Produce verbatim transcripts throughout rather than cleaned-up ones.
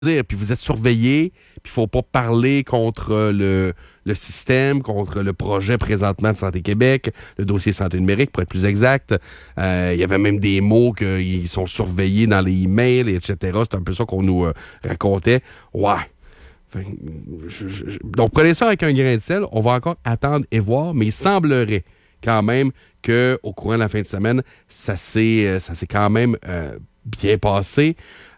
dire, puis vous êtes surveillé, puis il faut pas parler contre le, le système, contre le projet présentement de Santé Québec, le dossier santé numérique, pour être plus exact. Euh, il y avait même des mots qu'ils sont surveillés dans les emails, et cetera. C'est un peu ça qu'on nous euh, racontait. Ouais. Fait, je, je, donc, prenez ça avec un grain de sel. On va encore attendre et voir, mais il semblerait quand même qu'au courant de la fin de semaine, ça s'est, ça s'est quand même euh, bien passé.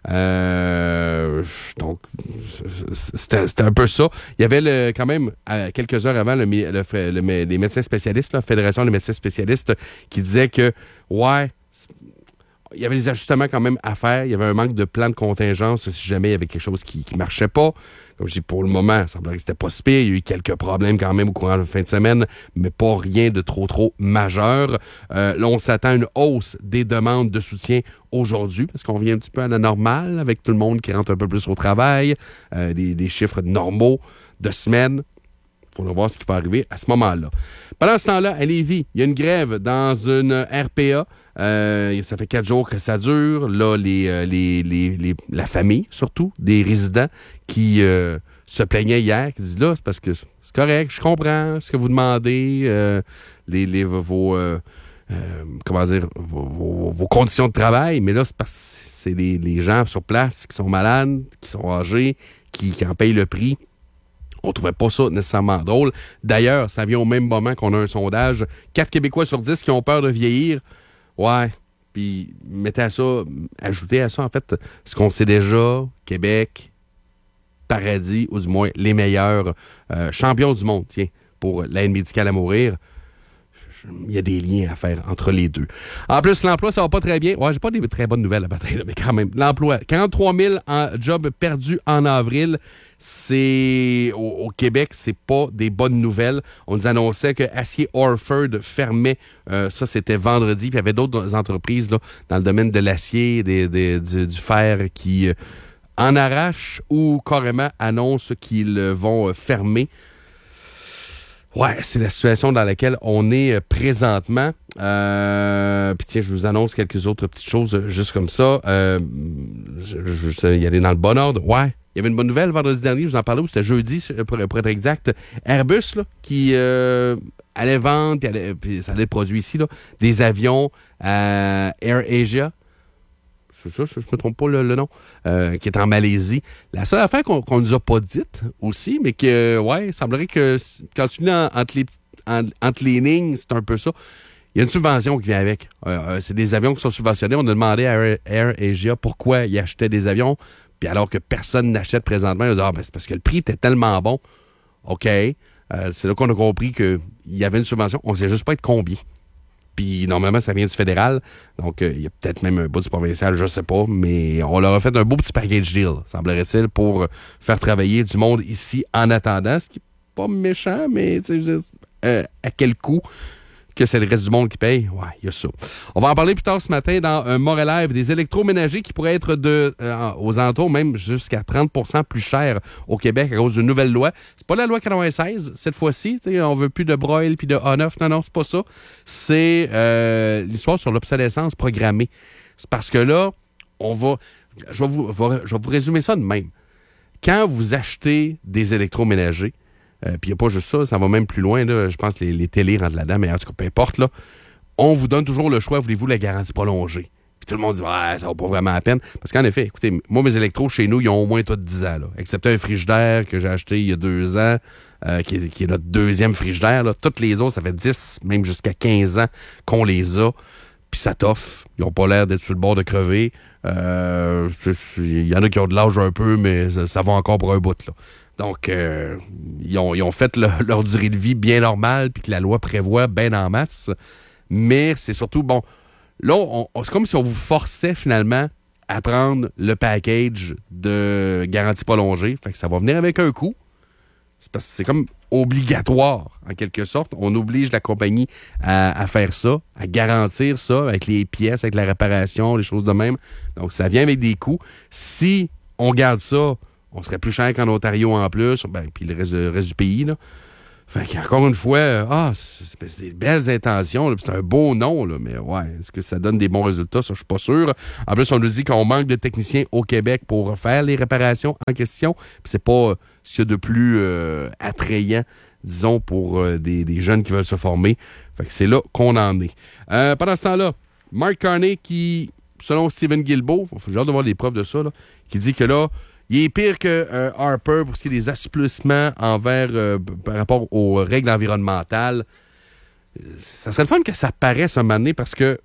Euh, donc, c'était, c'était un peu ça. Il y avait le, quand même, à quelques heures avant, le, le, le, le, les médecins spécialistes, la Fédération des médecins spécialistes, qui disaient que, ouais, il y avait des ajustements quand même à faire. Il y avait un manque de plan de contingence si jamais il y avait quelque chose qui ne marchait pas. Comme je dis, pour le moment, il semblerait que c'était pas si pire. Il y a eu quelques problèmes quand même au courant de la fin de semaine, mais pas rien de trop, trop majeur. Euh, là, on s'attend à une hausse des demandes de soutien aujourd'hui, parce qu'on vient un petit peu à la normale, avec tout le monde qui rentre un peu plus au travail, euh, des, des chiffres normaux de semaine. Il faudra voir ce qui va arriver à ce moment-là. Pendant ce temps-là, à Lévis, il y a une grève dans une R P A. Euh, ça fait quatre jours que ça dure. Là, les, euh, les, les, les, la famille, surtout, des résidents qui euh, se plaignaient hier, qui disent là, c'est parce que c'est correct, je comprends ce que vous demandez, euh, les, les, vos, euh, euh, comment dire, vos, vos, vos conditions de travail, mais là, c'est parce que c'est les, les gens sur place qui sont malades, qui sont âgés, qui, qui en payent le prix. On trouvait pas ça nécessairement drôle. D'ailleurs, ça vient au même moment qu'on a un sondage. Quatre Québécois sur dix qui ont peur de vieillir. Ouais. Puis, mettez à ça, ajoutez à ça, en fait, ce qu'on sait déjà, Québec, paradis, ou du moins les meilleurs euh, champions du monde, tiens, pour l'aide médicale à mourir. Il y a des liens à faire entre les deux. En plus, l'emploi, ça va pas très bien. Ouais, j'ai pas des très bonnes nouvelles à matin, là, mais quand même. L'emploi, quarante-trois mille en jobs perdus en avril. C'est au, au Québec, c'est pas des bonnes nouvelles. On nous annonçait que Acier Orford fermait. Euh, ça, c'était vendredi. Puis il y avait d'autres entreprises là, dans le domaine de l'acier, des, des, du, du fer qui euh, en arrachent ou carrément annoncent qu'ils vont euh, fermer. Ouais, c'est la situation dans laquelle on est présentement. Euh, Puis tiens, je vous annonce quelques autres petites choses juste comme ça. Euh, je, je, je vais y aller dans le bon ordre. Ouais, il y avait une bonne nouvelle vendredi dernier, je vous en parlais, ou c'était jeudi, pour, pour être exact. Airbus, là, qui euh, allait vendre, puis, allait, puis ça allait produire ici, là, des avions à AirAsia. C'est ça, je ne me trompe pas le, le nom, euh, qui est en Malaisie. La seule affaire qu'on ne nous a pas dite aussi, mais que, ouais, il semblerait que quand tu lis en, entre, les, en, entre les lignes, c'est un peu ça. Il y a une subvention qui vient avec. Euh, c'est des avions qui sont subventionnés. On a demandé à Air, AirAsia pourquoi ils achetaient des avions, puis alors que personne n'achète présentement, ils ont dit, ah, ben, c'est parce que le prix était tellement bon. OK. Euh, c'est là qu'on a compris qu'il y avait une subvention. On ne sait juste pas être combien. Puis normalement, ça vient du fédéral. Donc, il euh, y a peut-être même un bout du provincial, je sais pas. Mais on leur a fait un beau petit package deal, semblerait-il, pour faire travailler du monde ici en attendant. Ce qui n'est pas méchant, mais euh, à quel coût que c'est le reste du monde qui paye? Ouais, il y a ça. On va en parler plus tard ce matin dans un Montréal Live, des électroménagers qui pourraient être de euh, aux alentours même jusqu'à trente pour cent plus chers au Québec à cause d'une nouvelle loi. C'est pas la loi quatre-vingt-seize cette fois-ci. On veut plus de broil puis de A neuf. Non, non, c'est pas ça. C'est euh, l'histoire sur l'obsolescence programmée. C'est parce que là, on va... Je vais vous, je vais vous résumer ça de même. Quand vous achetez des électroménagers, Euh, puis il n'y a pas juste ça, ça va même plus loin. Là. Je pense que les, les télés rentrent là-dedans, mais en tout cas, peu importe. Là, on vous donne toujours le choix, voulez-vous la garantie prolongée? Puis tout le monde dit, ouais, ça vaut pas vraiment la peine. Parce qu'en effet, écoutez, moi, mes électros chez nous, ils ont au moins tout dix ans. Là, excepté un frigidaire que j'ai acheté il y a deux ans, euh, qui, est, qui est notre deuxième frigidaire. Là. Toutes les autres, ça fait dix, même jusqu'à quinze ans qu'on les a. Puis ça t'offre. Ils n'ont pas l'air d'être sur le bord de crever. Euh, il y en a qui ont de l'âge un peu, mais ça, ça va encore pour un bout, là. Donc, euh, ils, ont, ils ont fait le, leur durée de vie bien normale, puis que la loi prévoit bien en masse. Mais c'est surtout, bon, là, on, on, c'est comme si on vous forçait finalement à prendre le package de garantie prolongée. Fait que ça va venir avec un coût. C'est parce que c'est comme obligatoire, en quelque sorte. On oblige la compagnie à, à faire ça, à garantir ça avec les pièces, avec la réparation, les choses de même. Donc, ça vient avec des coûts. Si on garde ça, on serait plus cher qu'en Ontario en plus, ben, puis le reste, le reste du pays, là. Fait qu'encore une fois, ah, c'est, c'est des belles intentions, là, c'est un beau nom, là, mais ouais, est-ce que ça donne des bons résultats? Ça, je suis pas sûr. En plus, on nous dit qu'on manque de techniciens au Québec pour faire les réparations en question. Puis c'est pas euh, ce qu'il y a de plus euh, attrayant, disons, pour euh, des, des jeunes qui veulent se former. Fait que c'est là qu'on en est. Euh, pendant ce temps-là, Mark Carney qui, selon Stephen Guilbeault, j'ai hâte de voir les preuves de ça, là, qui dit que là, il est pire que euh, Harper pour ce qui est des assouplissements envers euh, par rapport aux règles environnementales. Ça serait le fun que ça paraisse un moment donné parce que,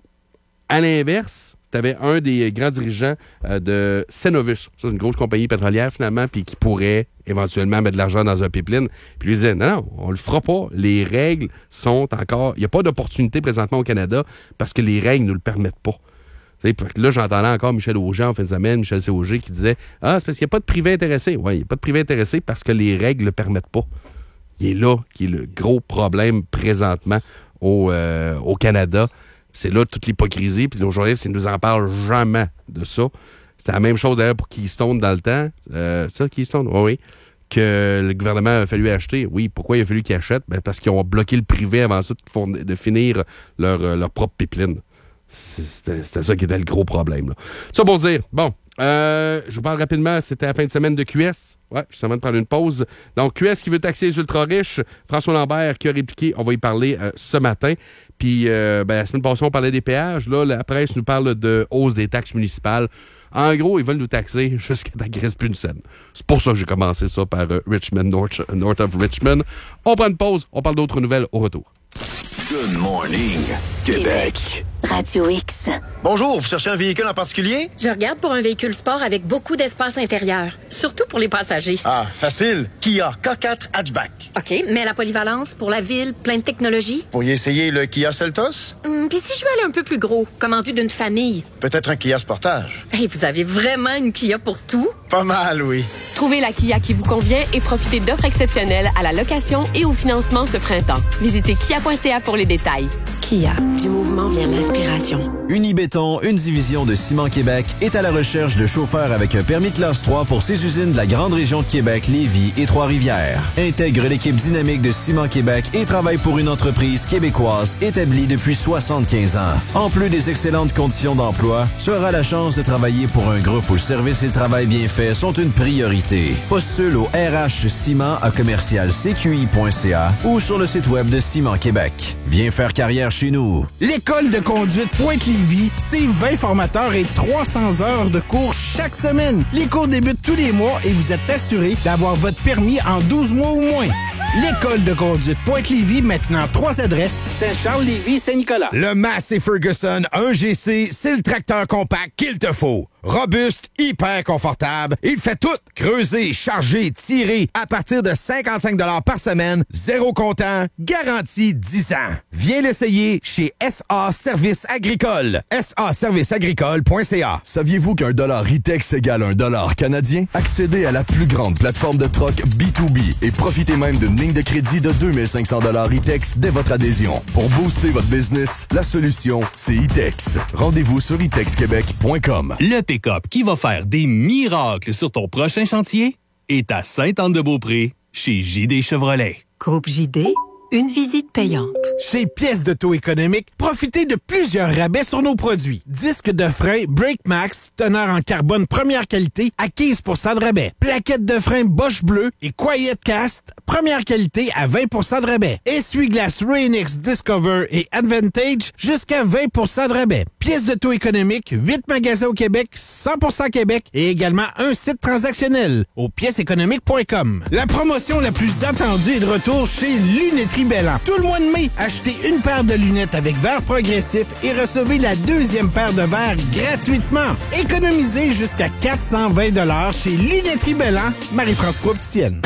à l'inverse, tu avais un des grands dirigeants euh, de Cenovus. Ça, c'est une grosse compagnie pétrolière, finalement, puis qui pourrait éventuellement mettre de l'argent dans un pipeline. Puis lui disait, non, non, on le fera pas. Les règles sont encore... Il n'y a pas d'opportunité présentement au Canada parce que les règles ne le permettent pas. T'sais, là, j'entendais encore Michel Auger en fin de semaine, Michel C. Auger, qui disait « Ah, c'est parce qu'il n'y a pas de privé intéressé. » Oui, il n'y a pas de privé intéressé parce que les règles ne le permettent pas. Il est là qui est le gros problème présentement au, euh, au Canada. C'est là toute l'hypocrisie. Puis nos journalistes, ils ne nous en parlent jamais de ça. C'était la même chose d'ailleurs pour Keystone dans le temps. Euh, ça, Keystone, oui, oui. Que le gouvernement a fallu acheter. Oui, pourquoi il a fallu qu'ils achètent? Ben, parce qu'ils ont bloqué le privé avant ça de, de finir leur, leur propre pipeline. C'était, c'était ça qui était le gros problème. Là. Ça pour dire, bon, euh, je vous parle rapidement, c'était la fin de semaine de Q S. Ouais, justement de prendre une pause. Donc, Q S qui veut taxer les ultra-riches. François Lambert qui a répliqué, on va y parler euh, ce matin. Puis, euh, ben, la semaine passée, on parlait des péages. Là, la presse nous parle de hausse des taxes municipales. En gros, ils veulent nous taxer jusqu'à ta graisse plus une scène. C'est pour ça que j'ai commencé ça par euh, Richmond, North, North of Richmond. On prend une pause, on parle d'autres nouvelles au retour. Good morning, Québec. Radio X. Bonjour, vous cherchez un véhicule en particulier? Je regarde pour un véhicule sport avec beaucoup d'espace intérieur, surtout pour les passagers. Ah, facile. Kia K quatre Hatchback. OK, mais la polyvalence pour la ville, plein de technologie? Pourriez essayer le Kia Seltos? Hum, Puis si je veux aller un peu plus gros, comme en vue d'une famille? Peut-être un Kia Sportage. Hey, vous avez vraiment une Kia pour tout? Pas mal, oui. Trouvez la Kia qui vous convient et profitez d'offres exceptionnelles à la location et au financement ce printemps. Visitez kia point c a pour les détails. Kia, du mouvement vient l'inspiration. Unibéton, une division de Ciment Québec, est à la recherche de chauffeurs avec un permis classe trois pour ses usines de la grande région de Québec, Lévis et Trois-Rivières. Intègre l'équipe dynamique de Ciment Québec et travaille pour une entreprise québécoise établie depuis soixante-quinze ans. En plus des excellentes conditions d'emploi, tu auras la chance de travailler pour un groupe où le service et le travail bien fait sont une priorité. Postule au R H Ciment à commercial c q i point c a ou sur le site web de Ciment Québec. Viens faire carrière chez nous. L'École de conduite Pointe-Lévis, c'est vingt formateurs et trois cents heures de cours chaque semaine. Les cours débutent tous les mois et vous êtes assuré d'avoir votre permis en douze mois ou moins. L'École de conduite Pointe-Lévis, maintenant trois adresses, Saint-Charles-Lévis, Saint-Nicolas. Le Massey Ferguson un G C, c'est le tracteur compact qu'il te faut. Robuste, hyper confortable, il fait tout. Creuser, charger, tirer, à partir de cinquante-cinq dollars par semaine, zéro comptant, garantie dix ans. Viens l'essayer chez S A Services Agricoles. S A services agricoles point c a. Saviez-vous qu'un dollar Ritex égale un dollar canadien? Accédez à la plus grande plateforme de troc B deux B et profitez même d'une ligne de crédit de deux mille cinq cents dollars Ritex dès votre adhésion. Pour booster votre business, la solution, c'est Itex. Rendez-vous sur i tex québec point com. Le pick-up qui va faire des miracles sur ton prochain chantier est à Sainte-Anne-de-Beaupré, chez J D Chevrolet. Groupe J D, une visite payante. Chez Pièces d'auto économique, profitez de plusieurs rabais sur nos produits. Disque de frein Brake Max, teneur en carbone première qualité à quinze pour cent de rabais. Plaquettes de frein Bosch Bleu et Quiet Cast, première qualité à vingt pour cent de rabais. Essuie-glace Rain-X Discover et Advantage, jusqu'à vingt pour cent de rabais. Pièces d'auto économique, huit magasins au Québec, cent pour cent Québec et également un site transactionnel au pièces économiques point com. La promotion la plus attendue est de retour chez Lunetterie Belland. Tout le mois de mai, achetez une paire de lunettes avec verre progressif et recevez la deuxième paire de verres gratuitement. Économisez jusqu'à quatre cent vingt dollars chez Lunetterie Belland, Marie-France Couptienne.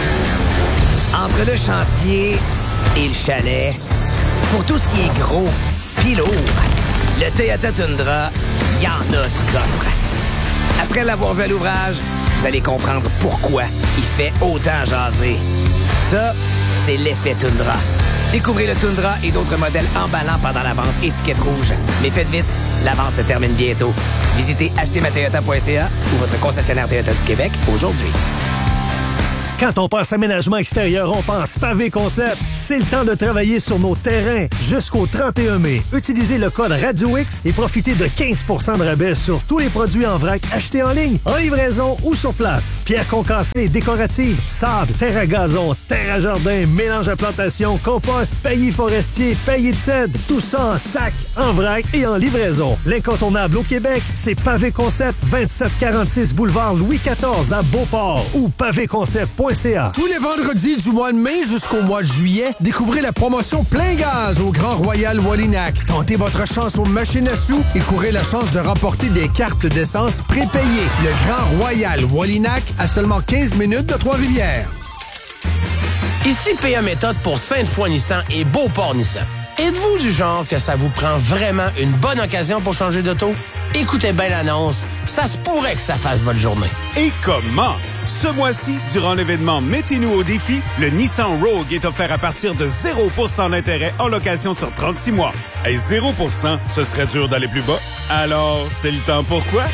Entre le chantier et le chalet, pour tout ce qui est gros pis lourd, le Toyota Tundra, y en a du coffre. Après l'avoir vu à l'ouvrage, vous allez comprendre pourquoi il fait autant jaser. Ça, c'est l'effet Tundra. Découvrez le Tundra et d'autres modèles emballants pendant la vente étiquette rouge. Mais faites vite, la vente se termine bientôt. Visitez acheter ma toyota point c a ou votre concessionnaire Toyota du Québec aujourd'hui. Quand on pense aménagement extérieur, on pense Pavé Concept. C'est le temps de travailler sur nos terrains jusqu'au trente et un mai. Utilisez le code Radio X et profitez de quinze pour cent de rabais sur tous les produits en vrac achetés en ligne, en livraison ou sur place. Pierre concassée, décorative, sable, terre à gazon, terre à jardin, mélange à plantation, compost, paillis forestier, paillis de cèdre. Tout ça en sac, en vrac et en livraison. L'incontournable au Québec, c'est Pavé Concept, vingt-sept quarante-six boulevard Louis quatorze à Beauport ou pavé concept point c a. Tous les vendredis du mois de mai jusqu'au mois de juillet, découvrez la promotion Plein Gaz au Grand Royal Wallinac. Tentez votre chance aux machines à sous et courez la chance de remporter des cartes d'essence prépayées. Le Grand Royal Wallinac à seulement quinze minutes de Trois-Rivières. Ici P A Méthode pour Sainte-Foy Nissan et Beauport Nissan. Êtes-vous du genre que ça vous prend vraiment une bonne occasion pour changer d'auto? Écoutez bien l'annonce, ça se pourrait que ça fasse votre journée. Et comment? Ce mois-ci, durant l'événement Mettez-nous au défi, le Nissan Rogue est offert à partir de zéro pour cent d'intérêt en location sur trente-six mois. Et zéro pour cent, ce serait dur d'aller plus bas. Alors, c'est le temps pour quoi?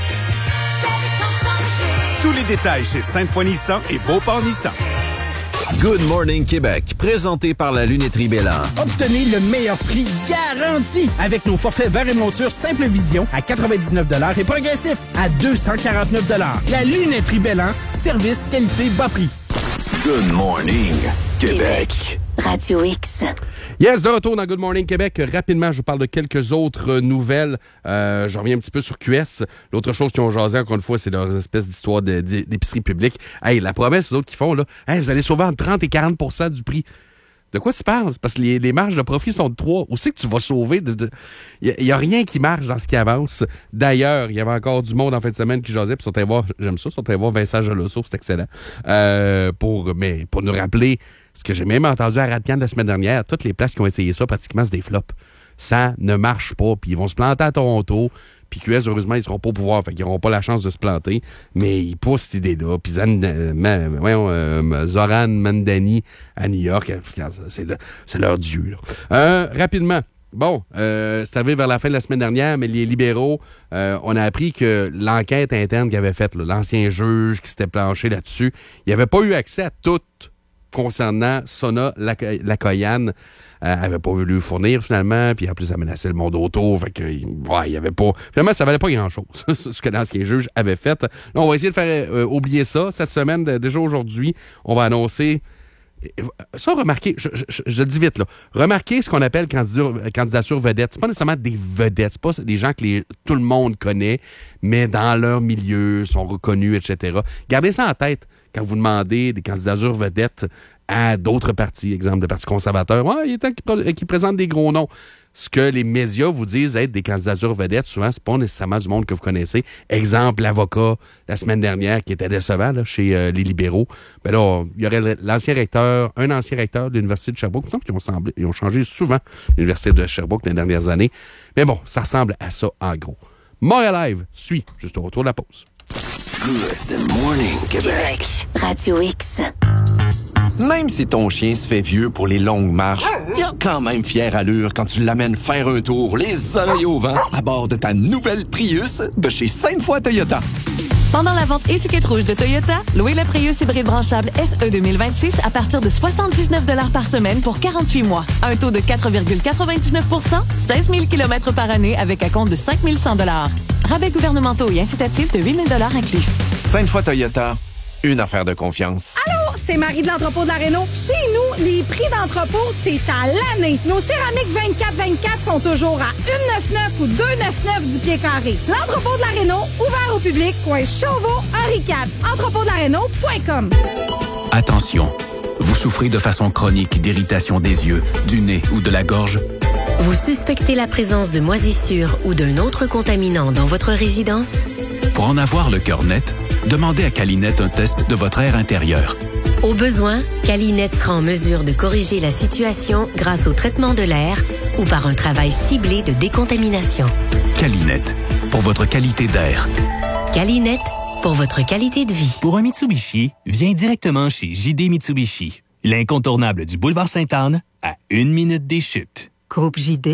Tous les détails chez Sainte-Foy Nissan et Beauport Nissan. Good Morning Québec, présenté par la Lunetterie Bélan. Obtenez le meilleur prix garanti avec nos forfaits verre et monture Simple Vision à quatre-vingt-dix-neuf dollars et progressif à deux cent quarante-neuf dollars. La Lunetterie Bélan, service, qualité, bas prix. Good Morning Québec. Radio X. Yes, de retour dans Good Morning Québec. Rapidement, je vous parle de quelques autres nouvelles. Euh, je reviens un petit peu sur Q S. L'autre chose qu'ils ont jasé, encore une fois, c'est leur espèce d'histoire de, d'épicerie publique. Hey, la promesse, les autres qui font, là, hey, vous allez sauver entre trente et quarante pour cent du prix. De quoi tu parles? Parce que les, les marges de profit sont de trois. Où c'est que tu vas sauver? Il n'y a, a rien qui marche dans ce qui avance. D'ailleurs, il y avait encore du monde en fin de semaine qui jasait, puis sont allés voir, j'aime ça, sont allés voir Vincent Geloso, c'est excellent. Euh, pour, mais pour nous rappeler ce que j'ai même entendu à Radcan la semaine dernière, toutes les places qui ont essayé ça, pratiquement, c'est des flops. Ça ne marche pas, puis ils vont se planter à Toronto. Puis Q S, heureusement, ils ne seront pas au pouvoir, fait qu'ils n'auront pas la chance de se planter, mais ils poussent cette idée-là. Puis Zan, euh, ma, voyons, euh, Zoran Mandani à New York, c'est, le, c'est leur dieu. Là. Euh, rapidement, bon, euh, c'est arrivé vers la fin de la semaine dernière, mais les libéraux, euh, on a appris que l'enquête interne qu'ils avaient faite, là, l'ancien juge qui s'était planché là-dessus, il n'avait pas eu accès à tout concernant Sona Lakoyan. Euh, elle n'avait pas voulu fournir finalement, puis en plus, ça menaçait le monde autour. Fait que, ouais, il y avait pas. Finalement, ça valait pas grand-chose, ce que l'ancien juge avait fait. Là, on va essayer de faire euh, oublier ça. Cette semaine, déjà aujourd'hui, on va annoncer. Ça, remarquez, je, je, je le dis vite, là. Remarquez ce qu'on appelle candidature, candidature vedette. C'est pas nécessairement des vedettes, c'est pas des gens que les, tout le monde connaît, mais dans leur milieu, sont reconnus, et cetera. Gardez ça en tête quand vous demandez des candidatures vedettes à d'autres partis, exemple le Parti conservateur. Ouais, il est temps qu'ils qui présentent des gros noms. Ce que les médias vous disent être des candidatures vedettes, souvent, c'est pas nécessairement du monde que vous connaissez. Exemple, l'avocat, la semaine dernière, qui était décevant là, chez euh, les libéraux. Ben là, il y aurait l'ancien recteur, un ancien recteur de l'Université de Sherbrooke. Il me semble qu'ils ont, semblé, ils ont changé souvent l'Université de Sherbrooke dans les dernières années. Mais bon, ça ressemble à ça en gros. Montréal Live suit juste au retour de la pause. Good Morning Québec. Radio X. Même si ton chien se fait vieux pour les longues marches, il a quand même fière allure quand tu l'amènes faire un tour, les oreilles au vent, à bord de ta nouvelle Prius de chez Sainte-Foy Toyota. Pendant la vente étiquette rouge de Toyota, louez le Prius hybride branchable S E deux mille vingt-six à partir de soixante-dix-neuf dollars par semaine pour quarante-huit mois. Un taux de quatre virgule quatre-vingt-dix-neuf pour cent, seize mille kilomètres par année avec un compte de cinq mille cent dollars. Rabais gouvernementaux et incitatifs de huit mille dollars inclus. Sainte-Foy Toyota, une affaire de confiance. Allô, c'est Marie de l'entrepôt de la Réno. Chez nous, les prix d'entrepôt, c'est à l'année. Nos céramiques vingt-quatre vingt-quatre sont toujours à un virgule quatre-vingt-dix-neuf ou deux virgule quatre-vingt-dix-neuf du pied carré. L'entrepôt de la Réno, ouvert au public, coin Chauveau, Henri quatre. entrepôt de la réno point com. Attention, vous souffrez de façon chronique d'irritation des yeux, du nez ou de la gorge? Vous suspectez la présence de moisissures ou d'un autre contaminant dans votre résidence? Pour en avoir le cœur net, demandez à Calinette un test de votre air intérieur. Au besoin, Calinette sera en mesure de corriger la situation grâce au traitement de l'air ou par un travail ciblé de décontamination. Calinette, pour votre qualité d'air. Calinette, pour votre qualité de vie. Pour un Mitsubishi, viens directement chez J D Mitsubishi, l'incontournable du boulevard Sainte-Anne, à une minute des chutes. Groupe J D,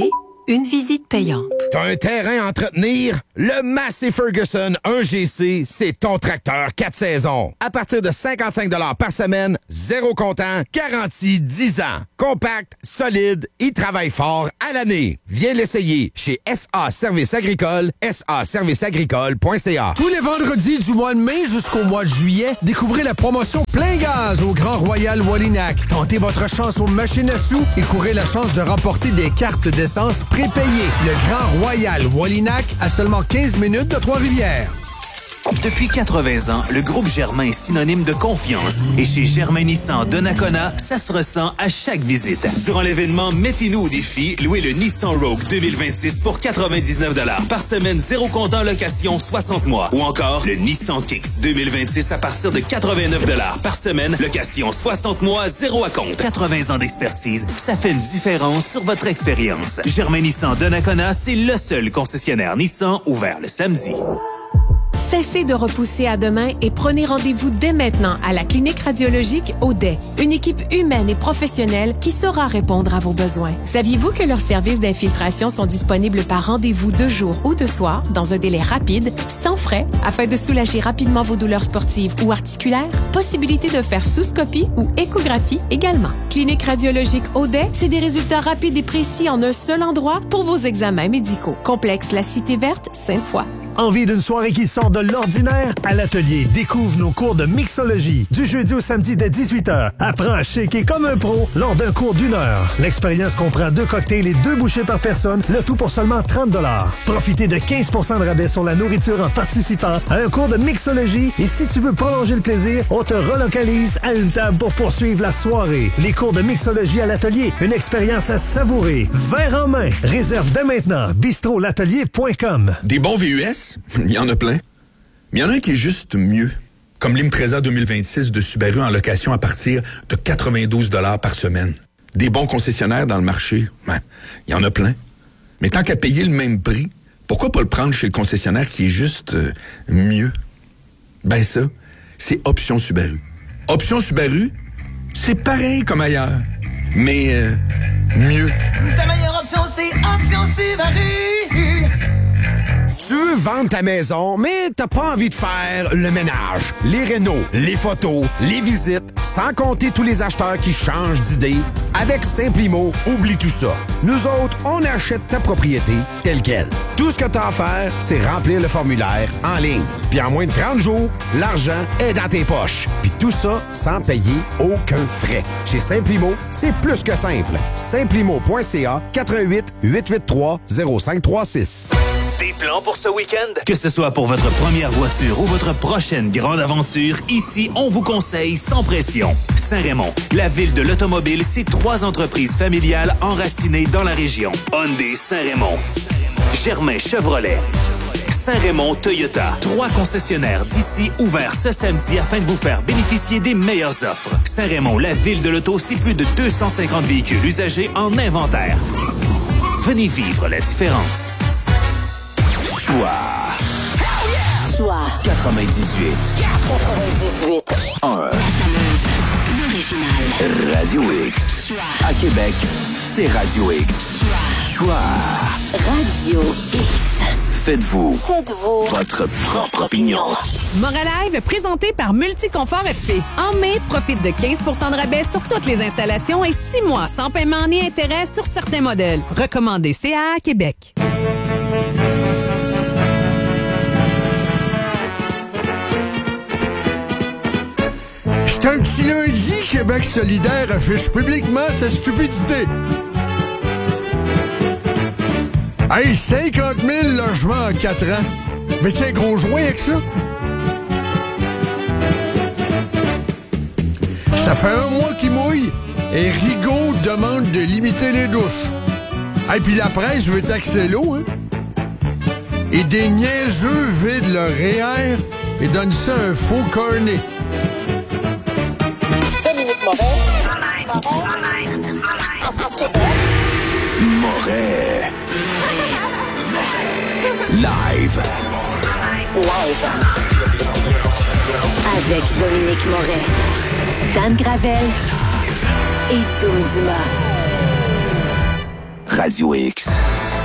Une visite payante. T'as un terrain à entretenir? Le Massey Ferguson un G C, c'est ton tracteur quatre saisons. À partir de cinquante-cinq dollars par semaine, zéro comptant, garantie dix ans. Compact, solide, il travaille fort à l'année. Viens l'essayer chez S A Service Agricole, s a service agricole point c a. Tous les vendredis du mois de mai jusqu'au mois de juillet, découvrez la promotion Plein Gaz au Grand Royal Wallinac. Tentez votre chance aux machines à sous et courez la chance de remporter des cartes d'essence prépayées. Le Grand Royal Wallinac à seulement quinze minutes de Trois-Rivières. Depuis quatre-vingts ans, le groupe Germain est synonyme de confiance. Et chez Germain Nissan de Nakona, ça se ressent à chaque visite. Durant l'événement Mettez-nous au défi, louez le Nissan Rogue deux mille vingt-six pour quatre-vingt-dix-neuf dollars par semaine, zéro comptant location soixante mois. Ou encore le Nissan Kicks deux mille vingt-six à partir de quatre-vingt-neuf dollars par semaine, location soixante mois, zéro à compte. quatre-vingts ans d'expertise, ça fait une différence sur votre expérience. Germain Nissan de Nakona, c'est le seul concessionnaire Nissan ouvert le samedi. Cessez de repousser à demain et prenez rendez-vous dès maintenant à la clinique radiologique Audet. Une équipe humaine et professionnelle qui saura répondre à vos besoins. Saviez-vous que leurs services d'infiltration sont disponibles par rendez-vous de jour ou de soir dans un délai rapide, sans frais, afin de soulager rapidement vos douleurs sportives ou articulaires? Possibilité de faire sous-scopie ou échographie également. Clinique radiologique Audet, c'est des résultats rapides et précis en un seul endroit pour vos examens médicaux. Complexe La Cité Verte, Sainte-Foy. Envie d'une soirée qui sort de l'ordinaire? À l'atelier, découvre nos cours de mixologie. Du jeudi au samedi dès dix-huit heures. Apprends à shaker comme un pro lors d'un cours d'une heure. L'expérience comprend deux cocktails et deux bouchées par personne, le tout pour seulement trente dollars. Profitez de quinze pour cent de rabais sur la nourriture en participant à un cours de mixologie. Et si tu veux prolonger le plaisir, on te relocalise à une table pour poursuivre la soirée. Les cours de mixologie à l'atelier, une expérience à savourer. Verre en main. Réserve dès maintenant. bistrot l'atelier point com. Des bons V U S? Il y en a plein. Mais il y en a un qui est juste mieux. Comme l'Impreza deux mille vingt-six de Subaru en location à partir de quatre-vingt-douze dollars par semaine. Des bons concessionnaires dans le marché, ben, il y en a plein. Mais tant qu'à payer le même prix, pourquoi pas le prendre chez le concessionnaire qui est juste euh, mieux? Ben ça, c'est Option Subaru. Option Subaru, c'est pareil comme ailleurs, mais euh, mieux. Ta meilleure option, c'est Option Subaru. Tu veux vendre ta maison, mais t'as pas envie de faire le ménage, les rénaux, les photos, les visites, sans compter tous les acheteurs qui changent d'idée. Avec Simplimo, oublie tout ça. Nous autres, on achète ta propriété telle quelle. Tout ce que t'as à faire, c'est remplir le formulaire en ligne. Puis en moins de trente jours, l'argent est dans tes poches. Puis tout ça sans payer aucun frais. Chez Simplimo, c'est plus que simple. Simplimo point c a quatre un huit, huit huit trois, zéro cinq trois six. Des plans pour ce week-end? Que ce soit pour votre première voiture ou votre prochaine grande aventure, ici, on vous conseille sans pression. Saint-Raymond, la ville de l'automobile, c'est trois entreprises familiales enracinées dans la région. Hyundai Saint-Raymond, Germain Chevrolet, Saint-Raymond Toyota. Trois concessionnaires d'ici ouverts ce samedi afin de vous faire bénéficier des meilleures offres. Saint-Raymond, la ville de l'auto, c'est plus de deux cent cinquante véhicules usagés en inventaire. Venez vivre la différence. Choix. Choix. quatre-vingt-dix-huit. quatre-vingt-dix-huit. un. Radio X. À Québec, c'est Radio X. Choix. Radio X. Faites-vous. Faites-vous. Votre propre opinion. Moralive, présenté par Multiconfort F P. En mai, profite de quinze pour cent de rabais sur toutes les installations et six mois sans paiement ni intérêt sur certains modèles. Recommandé C A A Québec. C'est un petit lundi, Québec solidaire affiche publiquement sa stupidité. Hey, cinquante mille logements en quatre ans. Mais tiens, gros joint avec ça. Ça fait un mois qu'il mouille et Rigaud demande de limiter les douches. Hey, puis la presse veut taxer l'eau, hein? Et des niaiseux vident leur R E E R et donnent ça un faux cornet. Moret. Live. Live. Avec Dominique Moret, Dan Gravel et Dom Dumas. Radio X.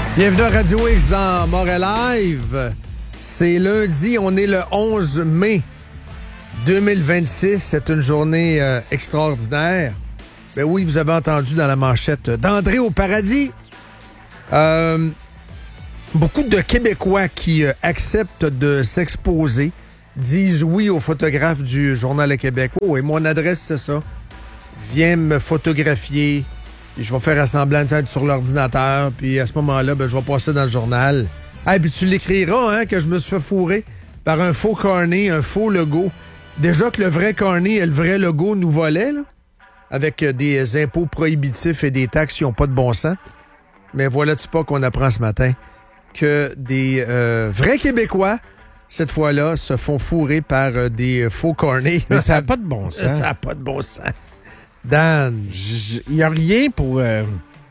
Bienvenue à Radio X dans Montréal Live. C'est lundi, on est le onze mai deux mille vingt-six. C'est une journée euh, extraordinaire. Ben oui, vous avez entendu dans la manchette d'André au paradis. Euh, beaucoup de Québécois qui euh, acceptent de s'exposer disent oui aux photographes du Journal de Québec. Oh, et mon adresse, c'est ça. Viens me photographier. Et je vais faire assemblant sur l'ordinateur, puis à ce moment-là, ben, je vais passer dans le journal. Ah, puis tu l'écriras, hein, que je me suis fait fourrer par un faux carnet, un faux logo. Déjà que le vrai carnet et le vrai logo nous volaient, là, avec des impôts prohibitifs et des taxes qui n'ont pas de bon sens. Mais voilà-tu pas qu'on apprend ce matin que des euh, vrais Québécois, cette fois-là, se font fourrer par euh, des faux carnets. Mais ça n'a pas de bon sens. Ça n'a pas de bon sens. Dan, il n'y a rien pour... Euh...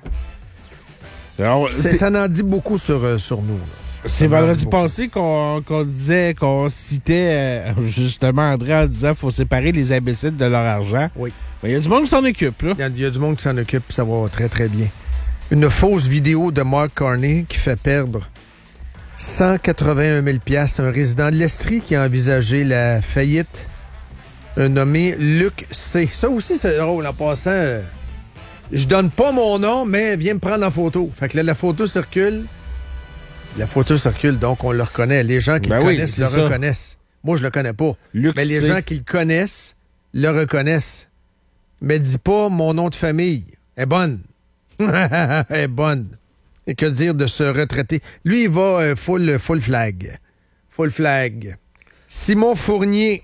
Alors, c'est, ça n'en dit beaucoup sur, euh, sur nous. Là. C'est vendredi passé qu'on, qu'on disait, qu'on citait euh, justement André en disant qu'il faut séparer les imbéciles de leur argent. Oui. Mais il y a du monde qui s'en occupe, là. Il y, y a du monde qui s'en occupe, ça va très, très bien. Une fausse vidéo de Mark Carney qui fait perdre cent quatre-vingt-un mille dollars à un résident de l'Estrie qui a envisagé la faillite. Un nommé Luc C. Ça aussi, c'est drôle. En passant, euh, je donne pas mon nom, mais viens me prendre en photo. Fait que là, la photo circule. La photo circule, donc on le reconnaît. Les gens qui ben le oui, connaissent le ça. reconnaissent. Moi, je le connais pas. Luc mais les C. gens qui le connaissent le reconnaissent. Mais dis pas mon nom de famille. Elle est bonne. Elle est bonne. Et que dire de ce retraité? Lui, il va euh, full, full flag. Full flag. Simon Fournier.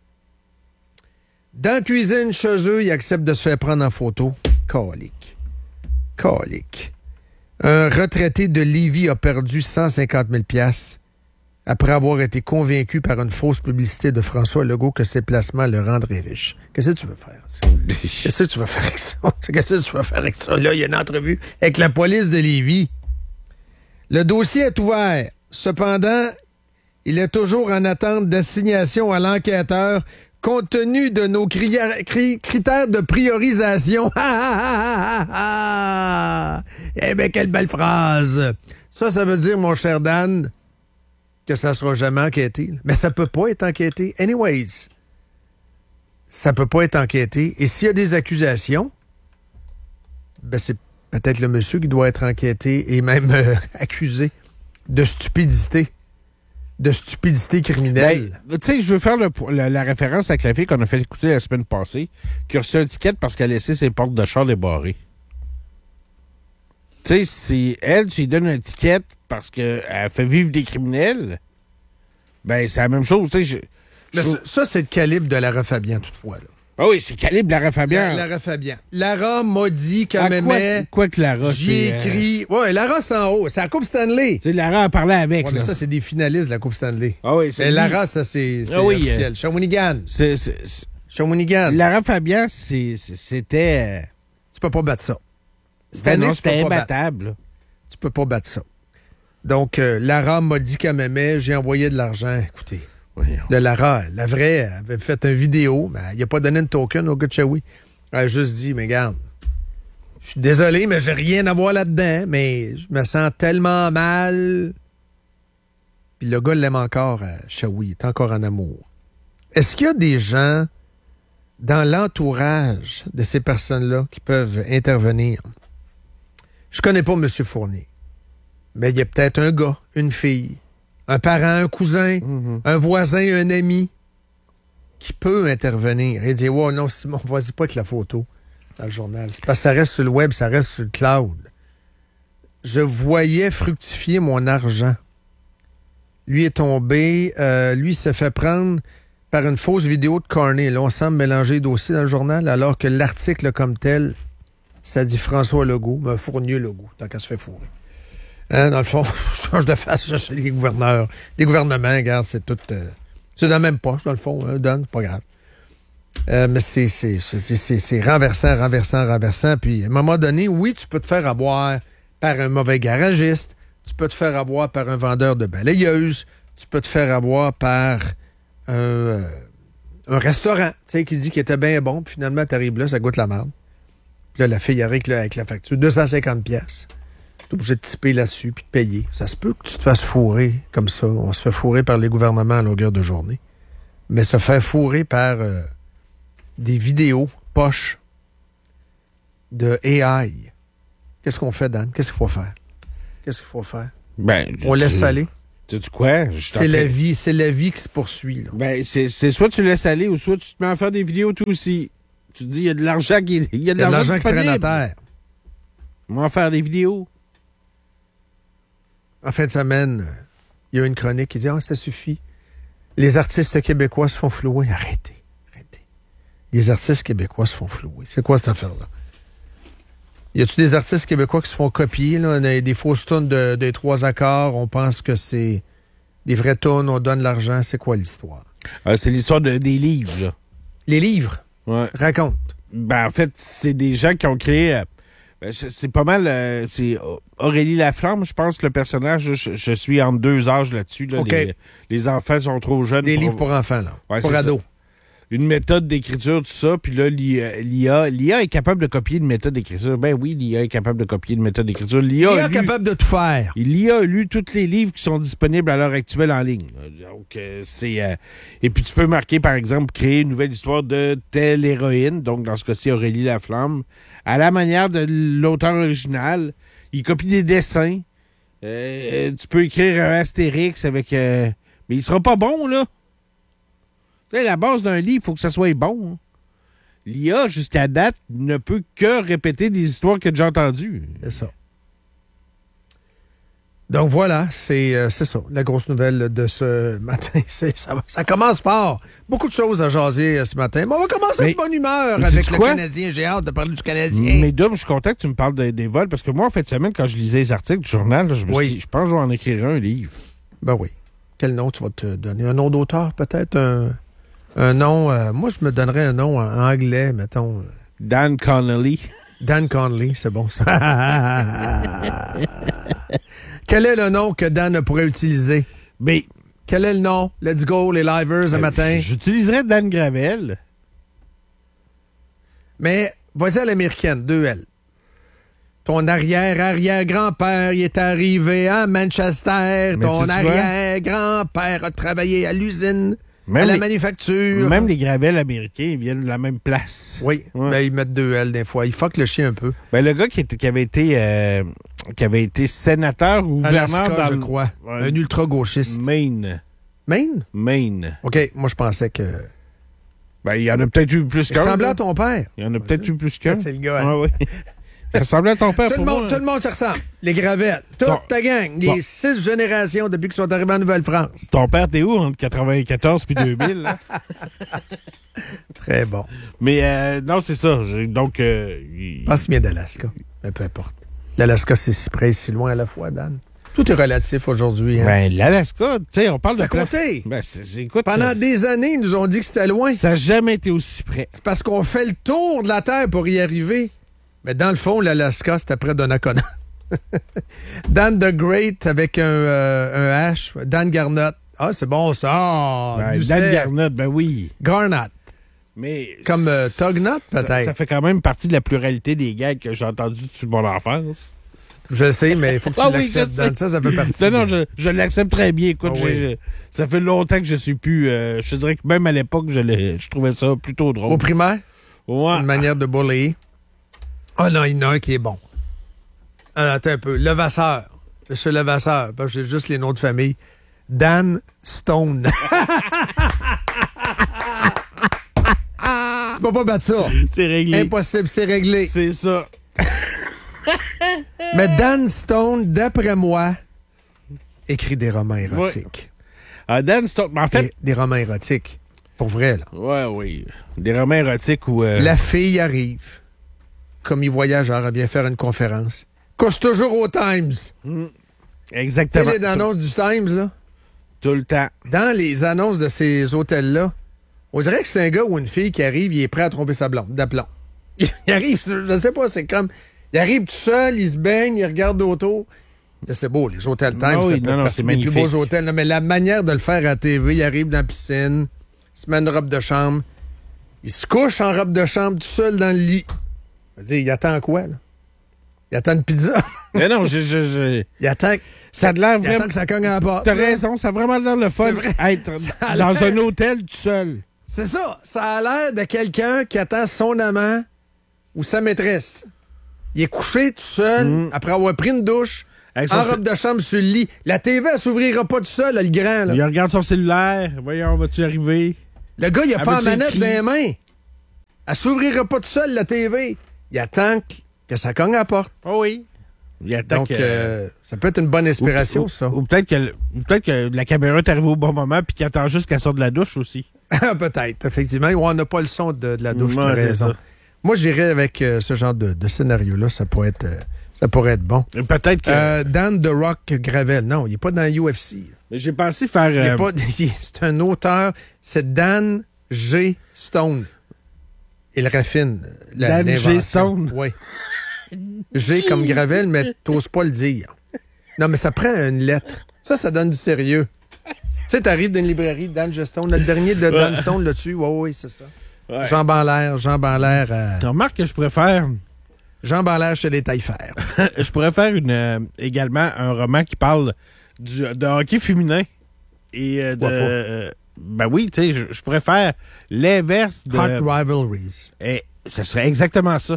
Dans la cuisine, chez eux, il accepte de se faire prendre en photo. Calique. Calique. Un retraité de Lévis a perdu cent cinquante mille dollars après avoir été convaincu par une fausse publicité de François Legault que ses placements le rendraient riche. Qu'est-ce que tu veux faire? Ça? Qu'est-ce que tu veux faire avec ça? Qu'est-ce que tu veux faire avec ça? Là, il y a une entrevue avec la police de Lévis. Le dossier est ouvert. Cependant, il est toujours en attente d'assignation à l'enquêteur compte tenu de nos cri- cri- critères de priorisation. Eh bien, quelle belle phrase! Ça, ça veut dire, mon cher Dan, que ça ne sera jamais enquêté. Mais ça peut pas être enquêté. Anyways, ça peut pas être enquêté. Et s'il y a des accusations, ben c'est peut-être le monsieur qui doit être enquêté et même euh, accusé de stupidité. De stupidité criminelle. Ben, tu sais, je veux faire le, la, la référence avec la fille qu'on a fait écouter la semaine passée, qui a reçu un ticket parce qu'elle a laissé ses portes de char débarrées. Tu sais, si elle, tu lui donnes un ticket parce qu'elle fait vivre des criminels, ben c'est la même chose. Tu sais, je, je... Ça, ça, c'est le calibre de Lara Fabian, toutefois, là. Ah oui, c'est calibre Lara Fabian. La, Lara Fabian. Lara m'a dit qu'elle ah, m'aimait. Quoi, quoi que Lara, j'ai c'est... écrit... Euh... Ouais, Lara, c'est en haut. C'est la Coupe Stanley. C'est Lara a parlé avec, ouais, là. Mais ça, c'est des finalistes de la Coupe Stanley. Ah oui, c'est mais Lara, ça, c'est, c'est ah oui, officiel. euh... Shawinigan. C'est, c'est, c'est... Shawinigan. Lara Fabian, c'est, c'est, c'était... Tu peux pas battre ça. Cette année, non, c'était imbattable. Tu peux pas battre ça. Donc, euh, Lara m'a dit qu'elle m'aimait. J'ai envoyé de l'argent. Écoutez... Le Lara, la vraie, avait fait une vidéo, mais il n'a pas donné une token au gars de Shawi. Elle a juste dit, mais regarde, je suis désolé, mais j'ai rien à voir là-dedans, mais je me sens tellement mal. Puis le gars l'aime encore à Shawi, il est encore en amour. Est-ce qu'il y a des gens dans l'entourage de ces personnes-là qui peuvent intervenir? Je connais pas M. Fournier, mais il y a peut-être un gars, une fille, un parent, un cousin, mm-hmm. un voisin, un ami qui peut intervenir et dire « Ouais, non, Simon, vas-y pas avec la photo dans le journal. » C'est parce que ça reste sur le web, ça reste sur le cloud. Je voyais fructifier mon argent. Lui est tombé, euh, lui s'est fait prendre par une fausse vidéo de Carney. Là, on semble mélanger les dossiers dans le journal, alors que l'article comme tel, ça dit François Legault, mais Fournier Legault, tant qu'à se fait fourrer. Hein, dans le fond, je change de face, ça, c'est les gouverneurs. Les gouvernements, regarde, c'est tout... Euh, c'est dans la même poche, dans le fond, hein, donne, pas grave. Euh, mais c'est, c'est, c'est, c'est, c'est renversant, renversant, renversant. Puis, à un moment donné, oui, tu peux te faire avoir par un mauvais garagiste, tu peux te faire avoir par un vendeur de balayeuses, tu peux te faire avoir par un, euh, un restaurant, tu sais, qui dit qu'il était bien bon, puis finalement, t'arrives là, ça goûte la merde. Puis là, la fille arrive avec la facture, deux cent cinquante piastres. T'es obligé de typer là-dessus puis de payer. Ça se peut que tu te fasses fourrer comme ça. On se fait fourrer par les gouvernements à longueur de journée. Mais se faire fourrer par euh, des vidéos poches de A I. Qu'est-ce qu'on fait, Dan? Qu'est-ce qu'il faut faire? Qu'est-ce qu'il faut faire? Ben, on tu, laisse aller? Tu sais quoi? C'est la vie, c'est la vie qui se poursuit. Là. Ben, c'est, c'est soit tu laisses aller ou soit tu te mets à faire des vidéos toi aussi. Tu te dis, il y a de l'argent qui il y a de l'argent, l'argent qui traîne à terre. On va faire des vidéos. En fin de semaine, il y a une chronique qui dit « Ah, ça suffit. Les artistes québécois se font flouer. » Arrêtez, arrêtez. Les artistes québécois se font flouer. C'est quoi cette affaire-là? Y a-tu des artistes québécois qui se font copier, là? Des, des fausses tunes de, des trois accords, on pense que c'est des vraies tunes, on donne l'argent. C'est quoi l'histoire? Ah, c'est l'histoire de, des livres, là. Les livres? Ouais. Raconte. Ben, en fait, c'est des gens qui ont créé... Euh, ben, c'est pas mal... Euh, c'est Aurélie Laflamme, je pense, le personnage. Je, je suis entre deux âges là-dessus. Là, okay. les, les enfants sont trop jeunes. Des pour... livres pour enfants, là. Ouais, pour ados. Ça. Une méthode d'écriture, tout ça, puis là, l'I A, l'I A est capable de copier une méthode d'écriture. Ben oui, l'I A est capable de copier une méthode d'écriture. L'I A, L'I A est capable de tout faire. L'I A a lu tous les livres qui sont disponibles à l'heure actuelle en ligne. Donc, euh, c'est... Euh, et puis, tu peux marquer, par exemple, créer une nouvelle histoire de telle héroïne, donc dans ce cas-ci, Aurélie Laflamme, à la manière de l'auteur original. Il copie des dessins. Euh, tu peux écrire un Astérix avec... Euh, mais il sera pas bon, là. Tu sais, la base d'un livre, il faut que ça soit bon. Hein. L'I A, jusqu'à date, ne peut que répéter des histoires qu'il a déjà entendues. C'est ça. Donc voilà, c'est, euh, c'est ça, la grosse nouvelle de ce matin. C'est, ça, ça commence fort. Beaucoup de choses à jaser euh, ce matin. Mais on va commencer mais, avec bonne humeur avec le quoi? Canadien. J'ai hâte de parler du Canadien. Mais Dom, je suis content que tu me parles de, des vols, parce que moi, en fin de semaine, quand je lisais les articles du journal, là, je me oui. suis dit, je pense que je vais en écrire un livre. Ben oui. Quel nom tu vas te donner? Un nom d'auteur, peut-être? Un, un nom... Euh, moi, je me donnerais un nom en anglais, mettons. Dan Connolly. Dan Connolly, c'est bon, ça. Quel est le nom que Dan pourrait utiliser? B. Quel est le nom? Let's go, les livers, ce euh, matin. J'utiliserais Dan Gravel. Mais, vas-y à l'américaine, deux L. Ton arrière-arrière-grand-père, il est arrivé à Manchester. Mais ton arrière-grand-père a travaillé à l'usine, même à la les, manufacture. Même les Gravel américains, ils viennent de la même place. Oui, ouais. Ben, ils mettent deux L des fois. Ils fuck le chien un peu. Ben, le gars qui, était, qui avait été euh, qui avait été sénateur ou gouverneur dans je le... crois. Ouais. Un ultra-gauchiste. Maine. Maine? Maine. OK, moi je pensais que... Ben, il y en a peut-être eu plus qu'un. Il ressemblait à ton père. Il y en a peut-être eu plus qu'un. C'est le gars. Hein? Ouais, oui. Ça ressemblait à ton père. Tout, pour le monde, moi, tout le monde se ressemble. Les Gravettes. Toute bon. ta gang. Les bon. six générations depuis qu'ils sont arrivés en Nouvelle-France. Ton père, t'es où entre quatre-vingt-quatorze puis deux mille? Hein? Très bon. Mais euh, non, c'est ça. Donc, euh, il... Je pense qu'il vient d'Alaska. Mais peu importe. L'Alaska, c'est si près et si loin à la fois, Dan. Tout est relatif aujourd'hui. Hein? Ben, l'Alaska, tu sais, on parle c'est de... à côté. Ben, c'est, c'est, écoute, Pendant ça... des années, ils nous ont dit que c'était loin. Ça n'a jamais été aussi près. C'est parce qu'on fait le tour de la Terre pour y arriver. Mais dans le fond, l'Alaska, c'était près de Nakona. Dan the Great avec un, euh, un H. Dan Garnott. Ah, c'est bon ça. Oh, ben, Dan Garnott, ben oui. Garnott. Mais comme euh, Tognott, peut-être. Ça, ça fait quand même partie de la pluralité des gags que j'ai entendus depuis mon enfance. Je sais, mais il faut que tu ah, l'acceptes. Oui, Dan, ça, ça fait partie. Non, non, je, je l'accepte très bien. Écoute, ah, oui. j'ai, ça fait longtemps que je suis plus... Euh, je te dirais que même à l'époque, je, je trouvais ça plutôt drôle. Au primaire? Ouais. Une manière de bully. Ah oh non, il y en a un qui est bon. Alors, attends un peu. Levasseur. Monsieur Levasseur, parce que j'ai juste les noms de famille. Dan Stone. Tu peux pas battre ça. C'est réglé. Impossible, c'est réglé. C'est ça. Mais Dan Stone, d'après moi, écrit des romans érotiques. Ouais. Uh, Dan Stone, en fait... Des, des romans érotiques. Pour vrai, là. Ouais, oui. Des romans érotiques où... Euh... La fille arrive. Comme il voyage, elle revient faire une conférence. Couche toujours au Times. Mmh. Exactement. Tu sais, les annonces du Times, là? Tout le temps. Dans les annonces de ces hôtels-là, on dirait que c'est un gars ou une fille qui arrive, il est prêt à tromper sa blonde, d'aplomb. Il arrive, je sais pas, c'est comme... Il arrive tout seul, il se baigne, il regarde autour. C'est beau, les hôtels Times, oh oui, ça peut non, non, partie c'est des magnifique. plus beaux hôtels. Là, mais la manière de le faire à la T V, il arrive dans la piscine, il se met une robe de chambre, il se couche en robe de chambre tout seul dans le lit. Je veux dire, il attend quoi, là? Il attend une pizza. Mais non, je... je, je... Il attend, ça a l'air il vraiment... attend que ça cogne à la porte. T'as raison, ça a vraiment l'air le fun être dans un hôtel tout seul. C'est ça. Ça a l'air de quelqu'un qui attend son amant ou sa maîtresse. Il est couché tout seul mm. après avoir pris une douche, avec en robe de chambre sur le lit. La T V, elle s'ouvrira pas tout seul, le grand. Là. Il regarde son cellulaire. Voyons, vas-tu arriver? Le gars, il a pas la manette dans les mains. Elle s'ouvrira pas tout seul, la T V. Il attend que ça cogne à la porte. Oh oui. Il attend Donc, que... euh, ça peut être une bonne inspiration, ou, ça. Ou, ou peut-être que, peut que la caméra est arrivée au bon moment puis qu'il attend juste qu'elle sorte de la douche aussi. Peut-être, effectivement. Ouais, on n'a pas le son de, de la douche, ouais, t'as raison. Ça. Moi, j'irais avec euh, ce genre de, de scénario-là. Ça pourrait être, euh, ça pourrait être bon. Et peut-être que... Euh, Dan The Rock Gravel. Non, il n'est pas dans U F C. Mais j'ai pensé faire... Il est euh... pas, c'est un auteur. C'est Dan G. Stone. Il raffine. La, Dan G. Stone? Oui. G comme Gravel, mais t'oses pas le dire. Non, mais ça prend une lettre. Ça, ça donne du sérieux. Tu sais, t'arrives d'une librairie, Dan G. Stone, le dernier de Dan Stone là-dessus. Oui, oui, c'est ça. Ouais. Jean Banlaire, Jean Banlaire. Euh... Tu remarques que je pourrais faire... Jean Banlaire chez les Tailleferres. Je pourrais faire une, euh, également un roman qui parle du, de hockey féminin. Et euh, de... Euh, ben oui, tu sais, je, je pourrais faire l'inverse de... Hot Rivalries. Et ce serait exactement ça.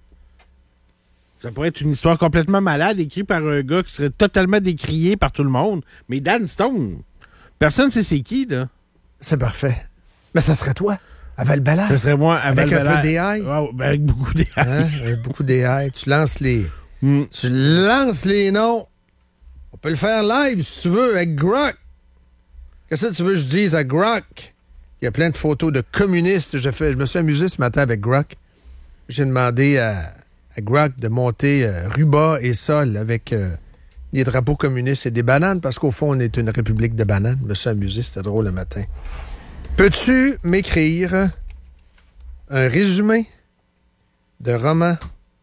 Ça pourrait être une histoire complètement malade, écrite par un gars qui serait totalement décrié par tout le monde. Mais Dan Stone, personne ne sait c'est qui, là. C'est parfait. Mais ça serait toi, à Val-Belair. Ça serait moi, à Val-Belair. Avec un peu d'A I. Ouais, ben avec beaucoup d'A I. Hein? Avec beaucoup d'A I. Tu lances les... Mm. Tu lances les noms. On peut le faire live, si tu veux, avec Grok. Qu'est-ce que tu veux que je dise à Grok? Il y a plein de photos de communistes. Je, fais, je me suis amusé ce matin avec Grok. J'ai demandé à... à Grok de monter euh, Ruba et Sol avec euh, des drapeaux communistes et des bananes, parce qu'au fond, on est une république de bananes. Je me suis amusé, c'était drôle le matin. Peux-tu m'écrire un résumé de roman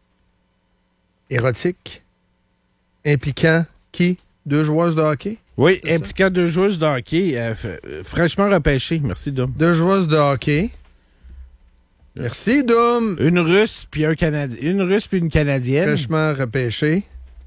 érotique impliquant qui? Deux joueuses de hockey? Oui, c'est impliquant ça? Deux joueuses de hockey. Euh, f- fraîchement repêchées. Merci, Dom. Deux joueuses de hockey. Merci, Dom. Une Russe puis un Canadien. Une Russe puis une Canadienne. Fraîchement repêchée.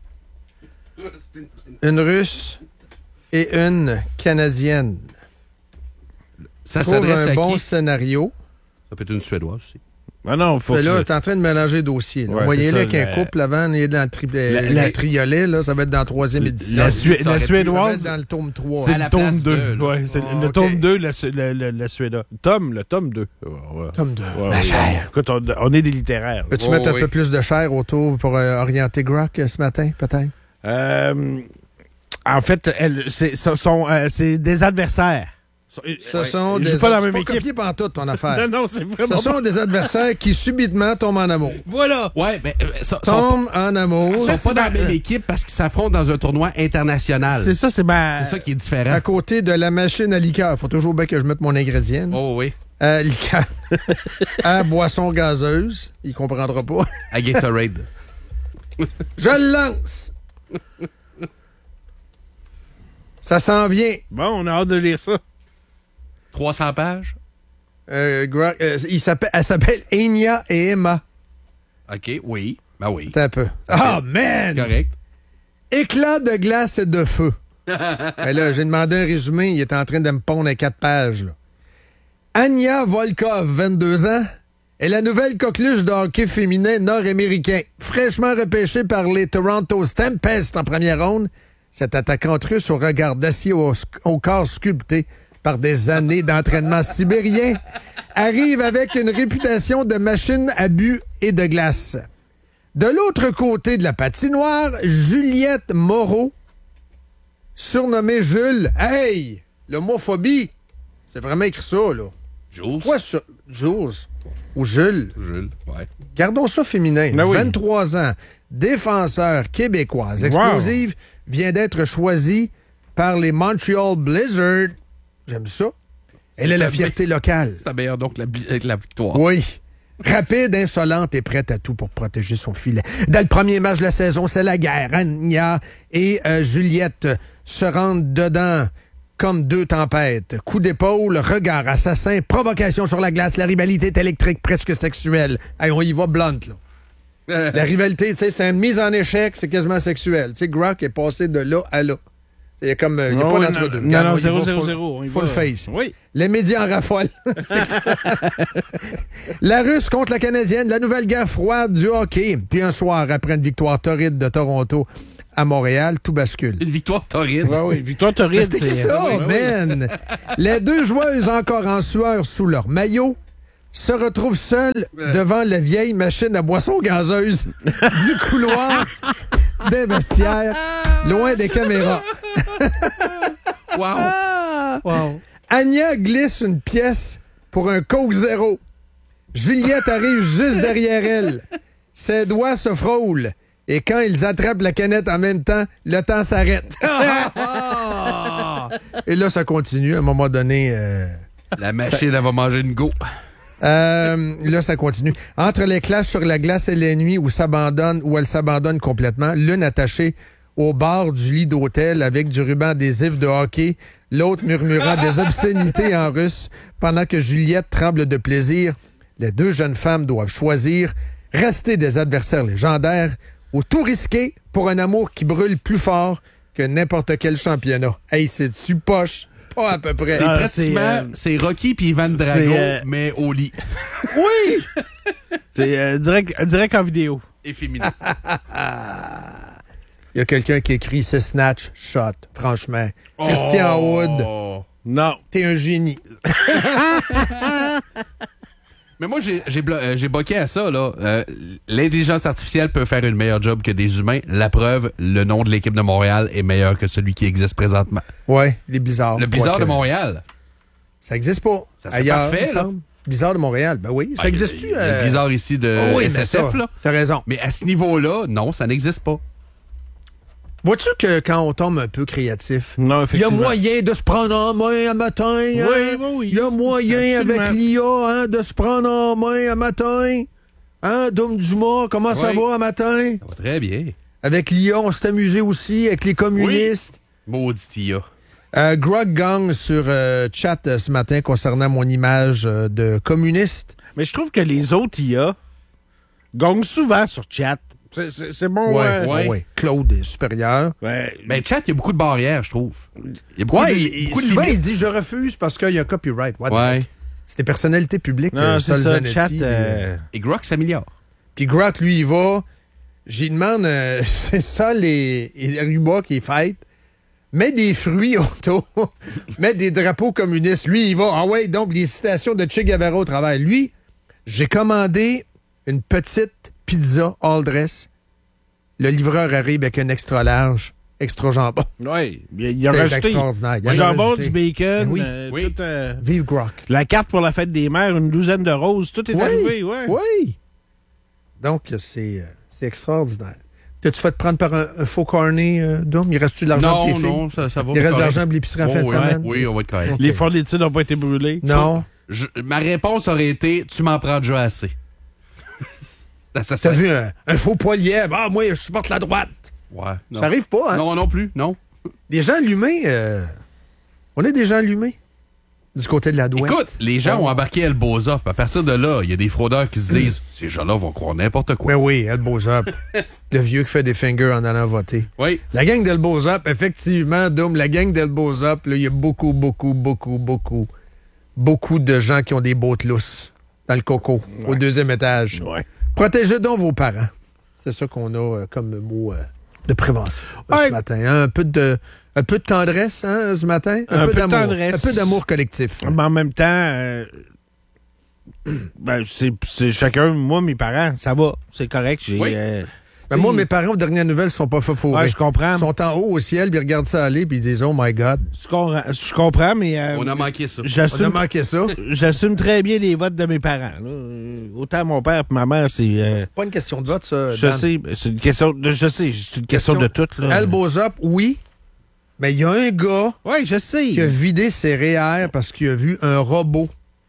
Une Russe et une Canadienne. Ça s'adresse un à bon qui? scénario. Ça peut être une Suédoise aussi. Ah non, faut là, que t'es en train de mélanger les dossiers. Ouais, Voyez-le avec un couple avant, il y a de la, tri- la, la triolet, là, ça va être dans la troisième édition. La, Su- la Suédoise. Ça va être dans le tome trois. C'est le tome deux. deux ouais, c'est oh, le okay. tome deux, la, la, la, la Suédoise. Tome, le tome deux. Ouais, ouais. Tome deux. Ouais, Ma ouais, chère. ouais. Écoute, on, on est des littéraires. Peux-tu oh, mettre oui. un peu plus de chair autour pour euh, orienter Grok euh, ce matin, peut-être? Euh, en fait, elle, c'est, ce sont, euh, c'est des adversaires. Ce ouais. sont Ils des jouent pas dans la c'est même pas équipe. copié pantoute, ton affaire. Non, non, c'est vraiment Ce sont pas... des adversaires qui subitement tombent en amour. Voilà. Ouais, mais euh, so, Tombent en amour. Ils sont pas dans la même équipe parce qu'ils s'affrontent dans un tournoi international. C'est ça, c'est ma... C'est ça qui est différent. À côté de la machine à liqueur. Faut toujours bien que je mette mon ingrédient. Oh oui. À liqueur. À boisson gazeuse. Il comprendra pas. À Gatorade. Je le lance. Ça s'en vient. Bon, on a hâte de lire ça. trois cents pages? Euh, Grok, euh, il s'appelle, elle s'appelle Enya et Emma. OK, oui. Ben oui. Attends un peu. Ah, oh, man! C'est correct. Éclat de glace et de feu. Ben là, j'ai demandé un résumé. Il est en train de me pondre à quatre pages. Là. Anya Volkov, vingt-deux ans, est la nouvelle coqueluche de hockey féminin nord-américain. Fraîchement repêchée par les Toronto Tempest en première ronde, cette attaquante russe au regard d'acier au, au corps sculpté par des années d'entraînement sibérien, arrive avec une réputation de machine à but et de glace. De l'autre côté de la patinoire, Juliette Moreau, surnommée Jules. Hey! L'homophobie! C'est vraiment écrit ça, là. Jules. Quoi, ça? Jules? Ou Jules? Jules, ouais. Gardons ça féminin. Ben oui. vingt-trois ans, défenseur québécoise, explosive, wow. Vient d'être choisie par les Montreal Blizzard. J'aime ça. Elle est, est la fierté me... locale. C'est la meilleure, donc, la, la victoire. Oui. Rapide, insolente et prête à tout pour protéger son filet. Dans le premier match de la saison, c'est la guerre. Anya et euh, Juliette se rendent dedans comme deux tempêtes. Coup d'épaule, regard assassin, provocation sur la glace, la rivalité est électrique, presque sexuelle. Hey, on y va blunt, là. La rivalité, tu sais, c'est une mise en échec, c'est quasiment sexuel. Tu sais, Grock est passé de là à là. Il y a comme, il n'y a Oh, pas oui, d'entre-deux. non, Regarde, non, il zéro, va zéro, full- zéro, on y Full va. face. Oui. Les médias en raffolent. C'est écrit ça. La Russe contre la Canadienne, la nouvelle guerre froide du hockey. Puis un soir, après une victoire torride de Toronto à Montréal, tout bascule. Une victoire torride. Oui, oui, victoire torride. C'est écrit ça, oui, oui. man. Les deux joueuses encore en sueur sous leur maillot se retrouvent seules devant la vieille machine à boisson gazeuse du couloir des vestiaires, loin des caméras. Wow. Wow. Anya glisse une pièce pour un Coke Zéro. Juliette arrive juste derrière elle. Ses doigts se frôlent. Et quand ils attrapent la canette en même temps, le temps s'arrête. Et là, ça continue. À un moment donné... euh, La machine, ça... elle va manger une go. Euh, là, ça continue. Entre les clashs sur la glace et les nuits où s'abandonne, où elle s'abandonne complètement, l'une attachée au bord du lit d'hôtel avec du ruban adhésif de hockey, l'autre murmura des obscénités en russe pendant que Juliette tremble de plaisir. Les deux jeunes femmes doivent choisir rester des adversaires légendaires ou tout risquer pour un amour qui brûle plus fort que n'importe quel championnat. Hey, c'est-tu poche? Pas à peu près. C'est Ah, pratiquement, c'est, euh, c'est Rocky puis Ivan Drago, euh, mais au lit. Oui! C'est euh, direct, direct en vidéo. Et féminin. Il y a quelqu'un qui écrit « C'est Snatch Shot », franchement. Christian Oh! Wood, Non. t'es un génie. Mais moi, j'ai, j'ai, blo- euh, j'ai boqué à ça, là. Euh, l'intelligence artificielle peut faire une meilleure job que des humains. La preuve, le nom de l'équipe de Montréal est meilleur que celui qui existe présentement. Ouais, les Blizzards. Le Blizzard Quoique- de Montréal. Ça existe pas. Ça serait Ailleurs, parfait, il me là. semble. Blizzard de Montréal, ben oui. Ça Ben, existe-tu? il y a euh, Le Blizzard ici de Oh oui, S mais S F, ça, là. t'as raison. Mais à ce niveau-là, non, ça n'existe pas. Vois-tu que quand on tombe un peu créatif, Non, il y a effectivement. moyen de se prendre en main à matin. Oui, hein? oui, oui. Il y a moyen Absolument. avec l'I A hein, de se prendre en main à matin. Hein, Dom Dumas, comment ça Oui. va à matin? Ça va très bien. Avec l'I A, on s'est amusé aussi, avec les communistes. Maudit I A. Euh, Grog gang sur euh, chat euh, ce matin concernant mon image euh, de communiste. Mais je trouve que les autres I A gagnent souvent sur chat. C'est, c'est, c'est bon. Ouais, euh, ouais, ouais. Claude est supérieur. Ouais. Ben, chat, il y a beaucoup de barrières, je trouve. Il y a beaucoup Ouais, de, il, beaucoup de souvent, limites. il dit « Je refuse parce qu'il y a un copyright ». What the Ouais. heck? C'est des personnalités publiques. Non, euh, c'est Sol ça, Zanetti, chat. puis, euh, Et Grok s'améliore. Puis Grok, lui, il va. J'y demande, euh, c'est ça, les, les rubans qui fêtent. Mets des fruits autour. Mets des drapeaux communistes. Lui, il va. Ah ouais, donc les citations de Che Guevara au travers. Lui, j'ai commandé une petite pizza all dress. Le livreur arrive avec un extra large, extra jambon. Oui, il a C'est rajouté extraordinaire. Il du en a jambon, rajouté. du bacon, Ben oui. euh, Oui. tout, euh, Vive Grok. la carte pour la fête des mères, une douzaine de roses, tout est Oui, arrivé, ouais. Oui. Donc, c'est, euh, c'est extraordinaire. T'as-tu fait te prendre par un, un faux cornet, euh, Dom? Il reste-tu de l'argent pour Non, tes filles? non, ça, ça va. Il reste de correct. l'argent pour l'épicerie en fin de Oh, ouais. semaine? Oui, on va être correct. Les fonds d'études n'ont pas été brûlés. Non. Je- ma réponse aurait été, tu m'en prends déjà assez. ça, ça, T'as ça- vu un, un faux poilier? Ah, moi, je supporte la droite. Ouais. non. Ça arrive pas, hein? Non, non plus, non. Des gens allumés, euh, on est des gens allumés du côté de la douane. Écoute, les gens Oh. ont embarqué El Bozoff. À partir de là, il y a des fraudeurs qui se disent, ces gens-là vont croire n'importe quoi. Ben oui, El Bozop. Le vieux qui fait des fingers en allant voter. Oui. La gang d'El Bozop, effectivement, Dom, la gang d'El Bozop, là, il y a beaucoup, beaucoup, beaucoup, beaucoup, beaucoup de gens qui ont des bottes lousses dans le coco, au deuxième étage. Ouais. Protégez donc vos parents. C'est ça qu'on a euh, comme mot euh, de prévention euh, ce Ouais. matin. Hein? Un peu de, un peu de tendresse hein, ce matin. Un, Un peu, peu de d'amour. tendresse. Un peu d'amour collectif. Mais en même temps, euh, ben, c'est, c'est chacun, moi, mes parents, ça va, c'est correct. J'ai, Oui. euh, Ben, moi, mes parents, aux dernières nouvelles, sont pas fait fourrer. Ouais, je comprends. Ils sont en haut au ciel, puis ils regardent ça aller, puis ils disent « Oh my God! Je comprends, je comprends, mais euh, On a manqué ça. » On a j'assume, manqué ça. j'assume très bien les votes de mes parents. là. Euh, Autant mon père que ma mère, c'est... euh, Pas une question de vote, ça, je Dan. sais, c'est une question de, je sais, c'est une question, de tout. Là. El Bozop, oui, mais il y a un gars Oui, je sais. qui a vidé ses R E E R parce qu'il a vu un robot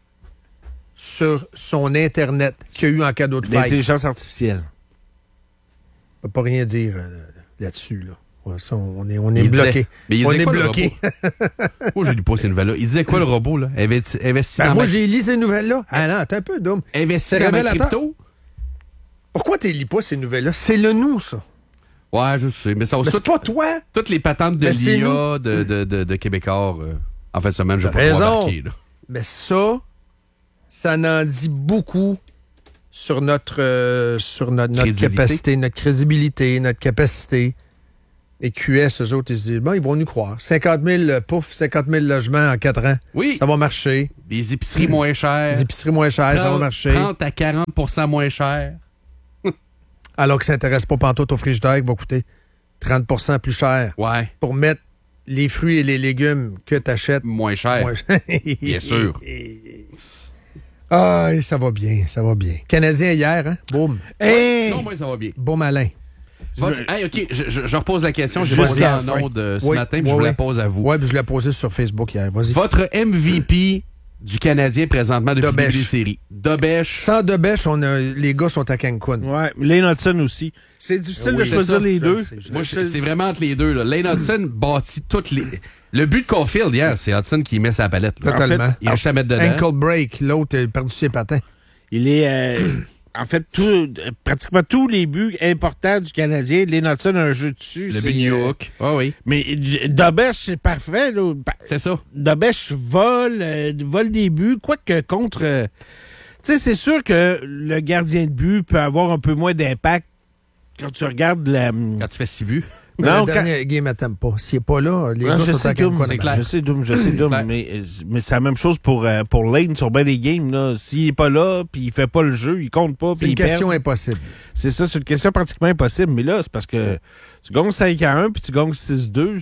sur son Internet qu'il a eu en cadeau de fête. L'intelligence artificielle. On peut pas rien dire euh, là-dessus. Là. Ouais, ça, on est, on est Il bloqué. disait- mais il on disait est quoi, le bloqué. Moi, je lui pose ces nouvelles-là. Il disait quoi, le robot, là? Investi- Investissement. Ben, moi, ma- j'ai lu ces nouvelles-là. Ah non, t'es un peu dumb. Investissement C'est dans ma révélateur. crypto? Pourquoi tu lis pas ces nouvelles-là? C'est le nous, ça. Ouais, je sais. Mais, ça, mais tout, c'est pas toi. Toutes les patentes de mais l'I A de, de, de, de Québécois, euh, en fin de semaine, je vais pas raison. embarquer. Là. Mais ça, ça en dit beaucoup sur notre, euh, sur notre, notre capacité, notre crédibilité, notre capacité. Et Q S, eux autres, ils se disent, bon, ils vont nous croire. cinquante mille, pouf, cinquante mille logements en quatre ans. Oui. Ça va marcher. Des épiceries moins chères. Des épiceries moins chères, trente, ça va marcher. trente à quarante pour cent moins cher. Alors que ça n'intéresse pas pantoute au frigidaire qui va coûter trente pour cent plus cher. Ouais. Pour mettre les fruits et les légumes que tu achètes. Moins cher. Moins cher. Bien sûr. Ah, ça va bien, ça va bien. Canadien hier, hein? Boum. Hey. Non, moi, ça va bien. Bon malin. Votre... Hey, OK, je, je, je repose la question. J'ai posé en ondes euh, ce oui, matin, puis oui, je vous oui. la pose à vous. Oui, puis je l'ai posée sur Facebook hier. Vas-y. Votre M V P du Canadien présentement depuis le début des Dobèche. séries. Dobèche. Sans Dobèche, on a, les gars sont à Cancun. Ouais, Lane Hudson aussi. C'est difficile Oui, de choisir ça, les deux. sais, Moi, je, c'est vraiment entre les deux. Là. Lane Hudson bâtit toutes les... Le but de Caulfield hier, c'est Hudson qui met sa palette. Là. Totalement. En fait, il a juste à mettre dedans. Ankle break. L'autre a perdu ses patins. Il est... Euh, en fait, tout, pratiquement tous les buts importants du Canadien, Lane Hudson a un jeu dessus. Le but New York. Euh, oh oui. Mais Dobèche, c'est parfait. Là. C'est ça. Dobèche vole, euh, vole des buts, quoique contre... Euh, tu sais, c'est sûr que le gardien de but peut avoir un peu moins d'impact quand tu regardes la... Quand tu fais six buts. Mais non, le dernier quand... game, attends pas. S'il n'est pas là, les non, gars je sont sais à Doom, Cancun. c'est clair. Je sais, Doom, je sais, Doom, mais, mais c'est la même chose pour, euh, pour Lane sur bien des games. Là. S'il n'est pas là, puis il fait pas le jeu, il compte pas, c'est puis une il question perd. impossible. C'est ça, c'est une question pratiquement impossible. Mais là, c'est parce que tu gagnes cinq à un, puis tu gagnes six deux.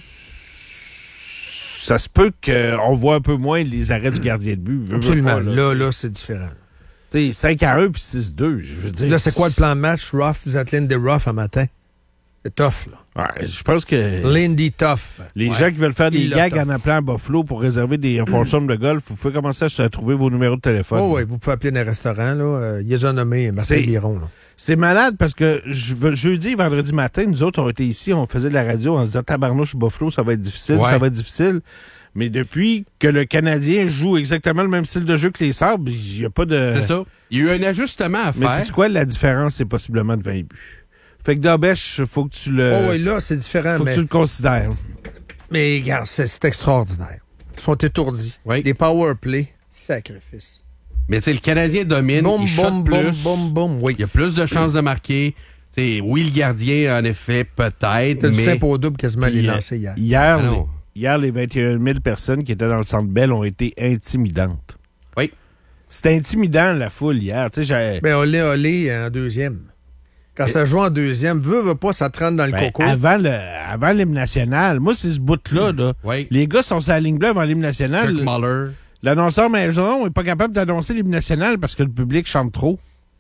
Ça se peut qu'on voit un peu moins les arrêts du gardien de but. Veux, Absolument. veux pas, là, là, là, c'est différent. Tu sais, cinq à un, puis six deux, je veux dire. Là, c'est quoi le plan de match? Rough, vous êtes l'une des rough un matin. C'est tough, là. Ouais, je pense que... Lindy tough. Les ouais. gens qui veulent faire des Il gags tough. en appelant à Buffalo pour réserver des foursomes de golf, vous pouvez commencer à trouver vos numéros de téléphone. Oh, oui, vous pouvez appeler dans un restaurant, là. Euh, il est déjà nommé Martin Biron, là. C'est malade parce que je, jeudi et vendredi matin, nous autres, on était ici, on faisait de la radio, on se disait tabarnouche Buffalo, ça va être difficile, ouais. ça va être difficile. Mais depuis que le Canadien joue exactement le même style de jeu que les Sabres, il n'y a pas de... C'est ça. Il y a eu un ajustement à faire. Mais sais-tu quoi? La différence, c'est possiblement de vingt buts. Fait que Dobèche, faut que tu le... Oh oui, là, c'est différent, faut mais... que tu le considères. Mais regarde, c'est, c'est extraordinaire. Ils sont étourdis. Oui. Les power play, sacrifice. Mais tu sais, le Canadien domine, Boum, il boum, shot plus. boum, boum, boum, oui. Il y a plus de chances de marquer. T'sais, oui, le gardien, en effet, peut-être, T'as mais... du simple au double quasiment Puis, les euh, lancers hier. Hier, Ah les, non. hier, les vingt et un mille personnes qui étaient dans le Centre Bell ont été intimidantes. Oui. C'était intimidant, la foule, hier. Tu sais, j'ai... Ben, olé, olé en deuxième. Quand ça joue en deuxième, veut, veut pas, ça te rentre dans le Ben, coco. avant, le, avant l'hymne national, moi, c'est ce bout-là. Là. Oui. Les gars sont sur la ligne bleue avant l'hymne national. Kirk Muller. L'annonceur Maison n'est pas capable d'annoncer l'hymne national parce que le public chante trop.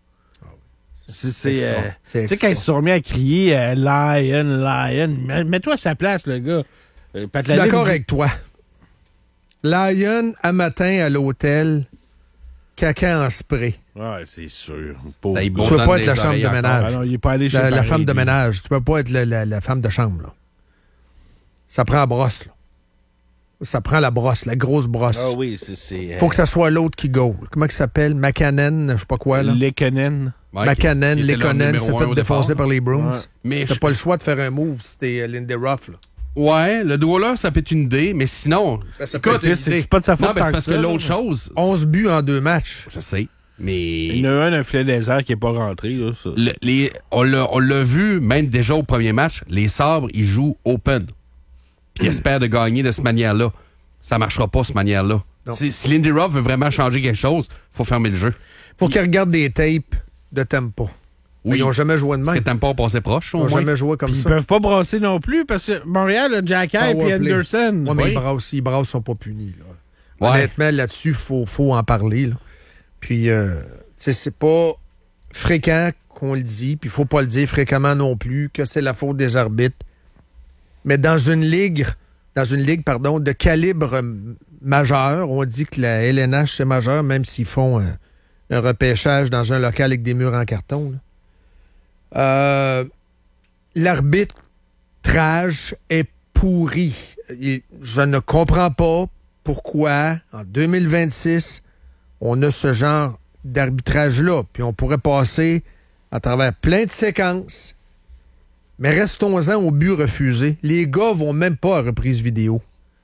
C'est, c'est, extra. euh, C'est tu sais, extra. quand ils se sont mis à crier euh, Lion, Lion, mets- mets-toi à sa place, le gars. Euh, Pat Je suis Lalime d'accord dit- avec toi. Lion, à matin, à l'hôtel, caca en spray. Ouais, c'est sûr. Ça y Pauvre est, gars. bon Tu peux dans pas les être la chambre oreilles de encore. ménage. Ah non, il est pas allé chez La, la pareil, femme de lui. ménage. Tu peux pas être la, la- la femme de chambre, là. Ça prend la brosse, là. Ça prend la brosse, la grosse brosse. Ah oui, c'est... c'est Faut que ça soit l'autre qui go. Comment il s'appelle? McCannon, je sais pas quoi, là. Lekkonen. Ouais, McCannon, qui- qui était leur Lekonen, numéro s'est un fait au défoncer départ. par les Brooms. Ouais. Mais T'as je- pas le choix de faire un move si t'es euh, Lindy Ruff, là. Ouais, le doigt-là, ça peut être une idée, mais sinon... Ben, ça peut écoute, être une c'est, idée. c'est pas de sa faute non, mais tant c'est que parce que ça, l'autre là. chose... onze buts en deux matchs. Je sais, mais... Il y en a un, un filet désert qui n'est pas rentré. Là, ça. Le- les, on, l'a, on l'a vu, même déjà au premier match, les Sabres, ils jouent open. Puis ils espèrent de gagner de cette manière-là. Ça marchera pas, cette manière-là. Si, si Lindy Ruff veut vraiment changer quelque chose, faut fermer le jeu. Faut qu'ils regardent des tapes de tempo. Oui. Ils ont jamais joué de Parce même. que t'aimes pas passer proche, Ils au ont moins. jamais joué comme Puis ils ça. peuvent pas brasser non plus parce que Montréal a Jack High Power et play. Anderson. Ouais, mais Oui. ils brassent, ils brassent sont pas punis. Là. Ouais. Honnêtement, là-dessus, il faut, faut en parler. Là. Puis, euh, tu sais, c'est pas fréquent qu'on le dit, puis il faut pas le dire fréquemment non plus, que c'est la faute des arbitres. Mais dans une ligue, dans une ligue, pardon, de calibre m- majeur, on dit que la L N H, c'est majeur, même s'ils font un, un repêchage dans un local avec des murs en carton. là. Euh, l'arbitrage est pourri. Et je ne comprends pas pourquoi, en deux mille vingt-six, on a ce genre d'arbitrage-là. Puis on pourrait passer à travers plein de séquences. Mais restons-en au but refusé. Les gars vont même pas à reprise vidéo.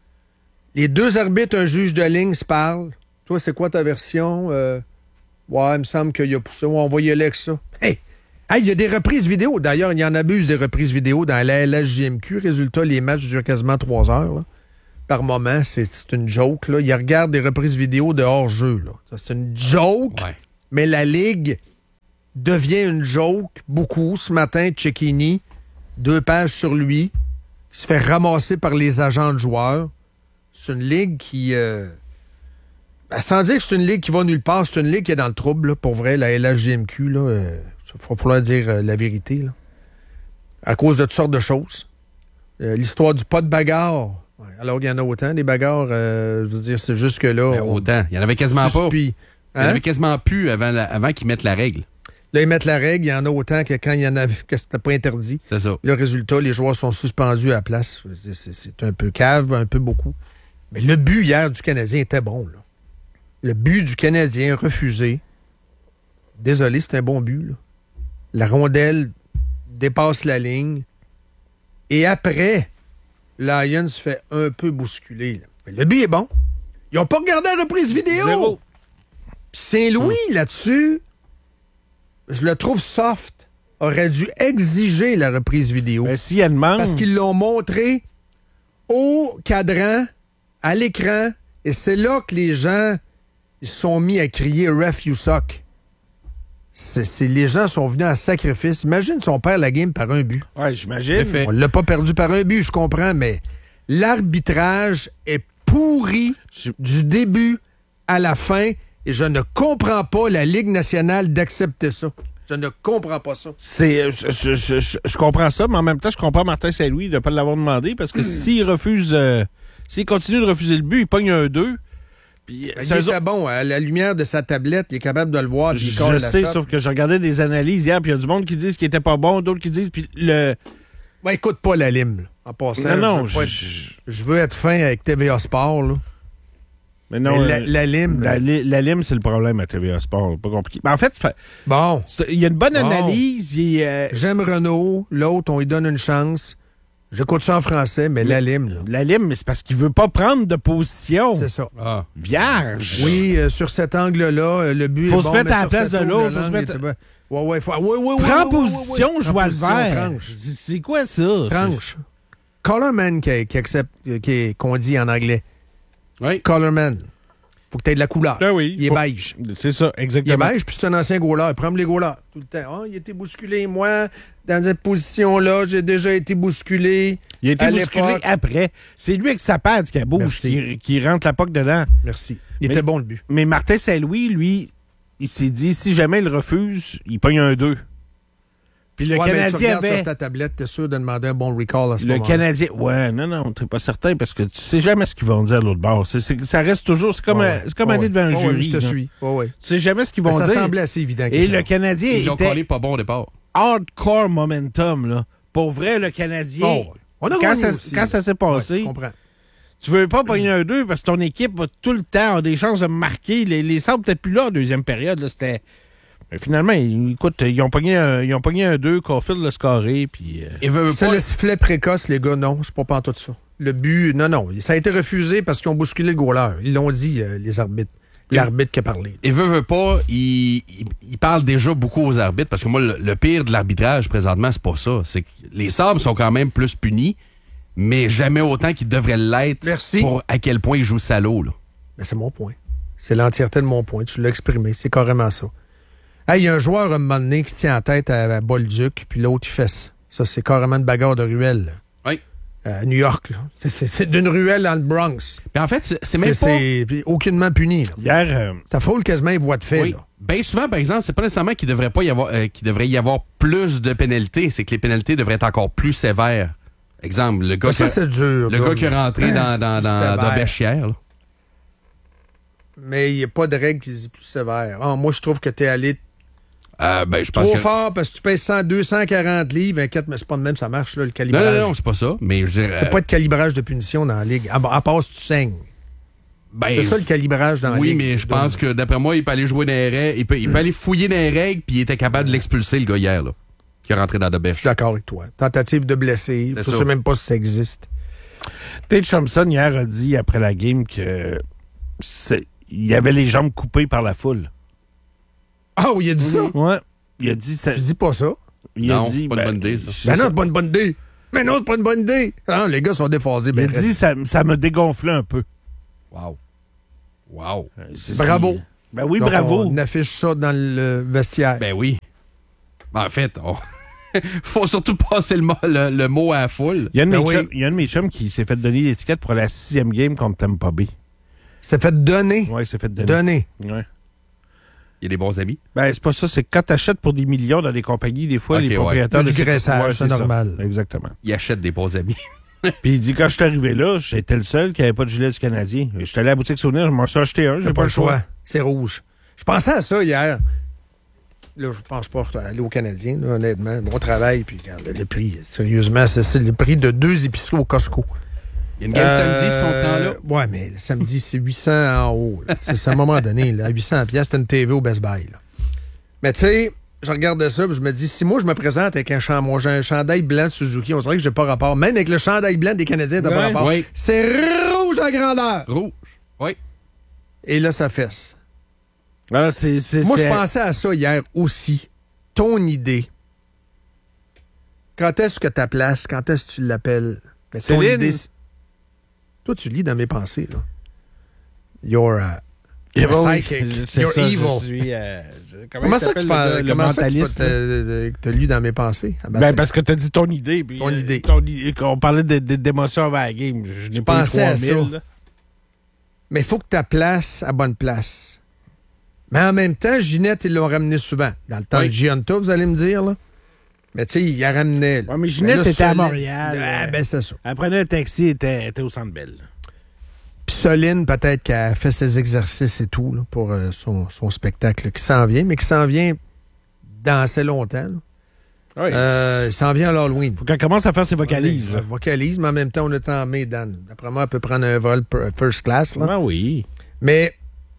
Les deux arbitres, un juge de ligne, se parlent. Toi, c'est quoi ta version? Euh, ouais, il me semble qu'il a poussé. Ouais, on va y aller avec ça. Hey! Hey, il y a des reprises vidéo. D'ailleurs, il y en abuse des reprises vidéo dans la L H J M Q. Résultat, les matchs durent quasiment trois heures. Là. Par moment, c'est, c'est une joke. Là. Ils regardent des reprises vidéo de hors-jeu. Là. Ça, c'est une joke, ouais. Mais la Ligue devient une joke beaucoup. Ce matin, Cecchini, deux pages sur lui, qui se fait ramasser par les agents de joueurs. C'est une Ligue qui... Euh, ben, sans dire que c'est une Ligue qui va nulle part, c'est une Ligue qui est dans le trouble, là, pour vrai, la L H J M Q, là... Euh, il va falloir dire euh, la vérité, là. À cause de toutes sortes de choses. Euh, l'histoire du pas de bagarre. Ouais, alors, il y en a autant, des bagarres. Euh, je veux dire, c'est juste que là... Ben, on... Autant. Il y en avait quasiment pas. Puis, hein? Il y en avait quasiment plus avant, la, avant qu'ils mettent la règle. Là, ils mettent la règle. Il y en a autant que quand il y en avait, que c'était pas interdit. C'est ça. Le résultat, les joueurs sont suspendus à la place. C'est, c'est, c'est un peu cave, un peu beaucoup. Mais le but hier du Canadien était bon, là. Le but du Canadien refusé. Désolé, c'est un bon but, là. La rondelle dépasse la ligne. Et après, Lions se fait un peu bousculer. Là. Mais le but est bon. Ils n'ont pas regardé la reprise vidéo. Zéro. Puis Saint-Louis, hum. là-dessus, je le trouve soft. Aurait dû exiger la reprise vidéo. Ben, s'il y a demande... Parce qu'ils l'ont montré au cadran, à l'écran. Et c'est là que les gens ils se sont mis à crier « Ref, you suck ». C'est, c'est, les gens sont venus en sacrifice. Imagine si on perd la game par un but. Ouais, j'imagine. On l'a pas perdu par un but, je comprends, mais l'arbitrage est pourri je... du début à la fin et je ne comprends pas la Ligue nationale d'accepter ça. Je ne comprends pas ça. C'est, je, je, je, je, je comprends ça, mais en même temps, je comprends Martin Saint-Louis de ne pas l'avoir demandé parce que mmh. s'il refuse, euh, s'il continue de refuser le but, il pogne un deux. Puis, ben, c'est un... bon, à la lumière de sa tablette, il est capable de le voir. Je sais, sauf que je regardais des analyses hier, puis il y a du monde qui disent qu'il était pas bon, d'autres qui disent, puis le... Ben, écoute pas la lime, là, en passant. Non, non, je veux, je... Être... je veux être fin avec T V A Sport, là. Mais non, Mais la, euh, la lime... La, la, la lime, c'est le problème à T V A Sport, pas compliqué. Mais en fait, c'est... bon. C'est... il y a une bonne bon. analyse. Il, euh... J'aime Renaud, l'autre, on lui donne une chance. J'écoute ça en français, mais, mais la lime, là. La lime, mais c'est parce qu'il veut pas prendre de position. C'est ça. Ah. Vierge. Oui, euh, sur cet angle-là, euh, le but faut est bon, se mettre mais à la place de l'autre. Faut se mettre... était... Ouais, ouais, faut... ouais, ouais, Prends ouais, position, ouais, ouais, ouais. je vois le vert. Tranche. C'est, c'est quoi ça? Tranche. Colorman qui, qui accepte, qui, qu'on dit en anglais. Oui. Colorman. Faut que tu aies de la couleur. Ah oui, il est faut... beige. C'est ça, exactement. Il est beige, puis c'est un ancien goaler. Prends les goalers tout le temps. Oh, il a été bousculé. Moi, dans cette position-là, j'ai déjà été bousculé. Il a été bousculé l'époque. Après. C'est lui avec sa patte qui a bouge, qui, qui rentre la poque dedans. Merci. Il mais, était bon le but. Mais Martin Saint-Louis, lui, il s'est dit, si jamais il refuse, il pogne un deux. Puis le ouais, Canadien mais tu avait... sur ta tablette, t'es sûr de demander un bon recall à ce le moment-là. Canadien... Ouais, non, non, t'es pas certain parce que tu sais jamais ce qu'ils vont dire à l'autre bord. C'est, c'est, ça reste toujours... C'est comme, ouais, c'est comme ouais, aller devant un ouais, jury. Ouais, je te suis. Ouais, ouais. Tu sais jamais ce qu'ils vont ça dire. Ça semblait assez évident. Et le Canadien Ils l'ont était... collé pas bon au départ. Hardcore momentum, là. Pour vrai, le Canadien... Oh, on a quand ça, aussi, quand ça s'est passé... Ouais, je comprends. Tu veux pas pogner un deux parce que ton équipe va tout le temps avoir des chances de marquer. Les, les Sabres peut-être plus là en deuxième période. Là, c'était... Mais finalement, écoute, ils ont pogné un, ils ont pogné un deux, Caulfield l'a scoré, puis... Euh... C'est pas... le sifflet précoce, les gars, non, c'est pas pantoute ça. Le but, non, non, ça a été refusé parce qu'ils ont bousculé le goaler. Ils l'ont dit, euh, les arbitres. L'arbitre qui a parlé. Et veut, veut pas, il, il, il parle déjà beaucoup aux arbitres, parce que moi, le, le pire de l'arbitrage, présentement, c'est pas ça. C'est que les Sabres sont quand même plus punis, mais jamais autant qu'ils devraient l'être. Merci. Pour à quel point ils jouent salaud, là. Mais c'est mon point. C'est l'entièreté de mon point. Tu l'as exprimé. C'est carrément ça. Il hey, y a un joueur, à un moment donné, qui tient en tête à, à Bolduc, puis l'autre, il fesse. Ça, c'est carrément une bagarre de ruelle. Là. Oui. À New York, là. C'est, c'est, c'est d'une ruelle dans le Bronx. Mais en fait, c'est, c'est même c'est, pas... C'est aucunement puni. Là. Hier, euh... ça frôle quasiment les voies de fait. Oui. Là. Bien souvent, par exemple, c'est pas nécessairement qu'il devrait pas y avoir, euh, qu'il devrait y avoir plus de pénalités. C'est que les pénalités devraient être encore plus sévères. Exemple, le gars, ça, qui, c'est dur, le là, gars qui est rentré dans, dans, dans, dans Béchière. Mais il n'y a pas de règle qui dit plus sévère. Ah, moi, je trouve que tu es allé Euh, ben, je pense trop que... fort parce que tu pèses cent, deux cent quarante livres, inquiète, mais c'est pas de même, ça marche, là, le calibrage. Non, non, non, c'est pas ça. Mais je dirais. T'as pas de calibrage de punition dans la ligue, à, à part si tu saignes. Ben, c'est ça le calibrage dans la Oui, ligue. mais je pense que d'après moi, il peut aller jouer dans les règles, il peut, il peut aller fouiller dans les règles, puis il était capable de l'expulser, le gars, hier, là, qui est rentré dans la bêche. Je suis d'accord avec toi. Tentative de blesser, je ne sais même pas si ça existe. Tate Thompson, hier, a dit après la game que c'est, il y avait les jambes coupées par la foule. Ah oui, il a dit ça? Ouais. Il a dit ça. Tu dis pas ça? Il non, a dit, c'est pas ben, une bonne idée, ça. Ben non, c'est pas une bonne idée. Mais non, c'est pas une bonne idée. Non, les gars sont déphasés. Il ben a dit ça, ça me dégonflait un peu. Wow. Wow. C'est, bravo. Ben oui, Donc, bravo. On affiche ça dans le vestiaire. Ben oui. Ben, en fait, on... faut surtout passer le, mo- le, le mot à la foule. Il y a un de Ben mes oui. chums- il y a un de mes chums qui s'est fait donner l'étiquette pour la sixième game contre Tampa Bay. C'est fait donner. Oui, c'est fait donner. Donner. Ouais. Il y a des bons amis. Ben, c'est pas ça. C'est que quand t'achètes pour des millions dans les compagnies, des fois, Ok, les ouais. propriétaires... Du de ces- graissage, Ouais, c'est ça. normal. Exactement. Il achète des bons amis. Puis il dit, quand je suis arrivé là, j'étais le seul qui avait pas de gilet du Canadien. J'étais allé à la boutique Souvenir, je m'en suis acheté un, j'ai J'ai pas le choix. C'est rouge. Je pensais à ça hier. Là, je pense pas aller au Canadien, là, honnêtement. Bon travail, puis regarde, le prix, sérieusement, c'est, c'est le prix de deux épiceries au Costco. Il y a une game samedi, si on se rend là. Ouais, mais le samedi, c'est huit cents en haut. là. C'est, c'est à un moment donné, là, à huit cents piastres, c'est une T V au Best Buy. Là. Mais tu sais, je regardais ça, puis je me dis, si moi je me présente avec un, chand- moi, j'ai un chandail blanc de Suzuki, on dirait que j'ai pas rapport. Même avec le chandail blanc des Canadiens, t'as Ouais. pas rapport. Oui. C'est rouge en grandeur. Rouge. Oui. Et là, ça fesse. Alors, c'est, c'est, Moi, c'est- je pensais à ça hier aussi. Ton idée. Quand est-ce que ta place, quand est-ce que tu l'appelles? Mais ton Céline. idée, c'est- toi, tu lis dans mes pensées, là. You're a, Eh a ben oui, psychic. c'est You're ça, evil. je suis, euh, je- comment Comment il ça que s'appelle, tu le penses? gars, le Comment ça que tu mentaliste, peux te- te- te lu dans mes pensées? à Ben, matin? parce que t'as dit ton idée. Puis, Ton euh, idée. ton i- on parlait de, de- d'émotion avant la game. Je n'ai pas eu pensais à trois mille. ça. là. Mais il faut que ta place à bonne place. Mais en même temps, Ginette, ils l'ont ramené souvent. Dans le temps Oui. de Gianta, vous allez me dire, là. Mais tu sais, il la ramenait. là. Ouais, mais Ginette là, était à Solide- Montréal. Ah, ben c'est ça. Elle prenait un taxi et était, était au Centre Bell. Puis Soline, peut-être qu'elle fait ses exercices et tout là, pour euh, son, son spectacle qui s'en vient, mais qui s'en vient dans assez longtemps. là. Oui. Euh, il s'en vient à l'Halloween. Faut qu'elle commence à faire ses vocalises. Ouais, là. vocalise, mais en même temps, on est en mai, Dan. D'après moi, elle peut prendre un vol per- first class. Là. Ah oui. Mais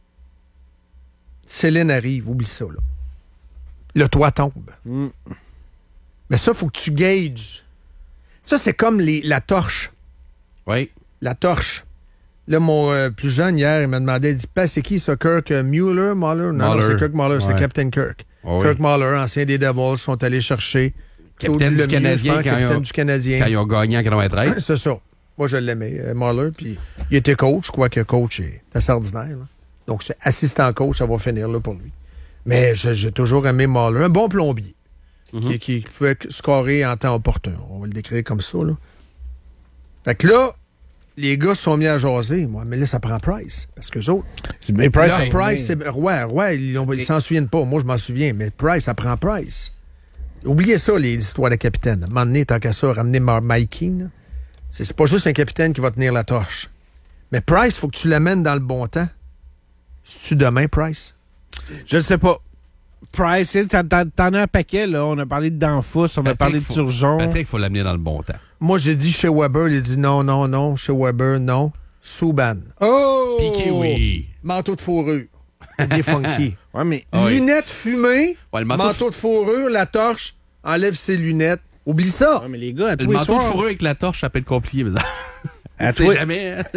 Céline arrive, oublie ça. Là. Le toit tombe. Mm. Mais ça, il faut que tu gages. Ça, c'est comme les, la torche. Oui. La torche. Là, mon euh, plus jeune, hier, il m'a demandé, il dit, pas c'est qui ça, Kirk euh, Mueller, Mueller? Non, non, Mueller. c'est Kirk Mueller, c'est Ouais. Captain Kirk. Oh, Kirk oui. Mueller, ancien des Devils, sont allés chercher. Capitaine Claude du Lemieux, Canadien je pense, quand capitaine ils ont- du Canadien. Quand ils ont gagné en quatre-vingt-treize. C'est ça. Moi, je l'aimais, euh, Mueller, puis il était coach. Je crois que coach est assez ordinaire. là. Donc, c'est assistant coach, ça va finir là pour lui. Mais je- j'ai toujours aimé Mueller. Un bon plombier qui, qui pouvait scorer en temps opportun. On va le décrire comme ça. Là. Fait que là, les gars se sont mis à jaser. Moi, mais là, ça prend Price. Parce que autres. Mais Price, Là, c'est- Price, c'est. Ouais, ouais, ils, ont- ils s'en souviennent pas. Moi, je m'en souviens. Mais Price, ça prend Price. Oubliez ça, les histoires de capitaine. À un moment donné, tant qu'à ça, ramener Mar- Mikey, là, c'est, c'est pas juste un capitaine qui va tenir la torche. Mais Price, faut que tu l'amènes dans le bon temps. C'est-tu demain, Price? Je ne sais pas. Price, tu sais, t'en, t'en- t'en as un paquet, là. On a parlé de Danfous, on a parlé de faut- Turgeon. Peut-être qu'il faut l'amener dans le bon temps. Moi, j'ai dit chez Weber, il a dit non, non, non. Chez Weber, non. Souban. Oh! Piqué, oui. Manteau de fourrure. Il est funky. Ouais, mais. Ah oui. Lunettes fumées, Ouais, le manteau manteau, de- de fourrure, la torche, enlève ses lunettes. Oublie ça. Ouais, mais les gars, à Le tous les manteau de soirs. fourrure avec la torche, ça peut être compliqué, mais À c'est toi- jamais. hein.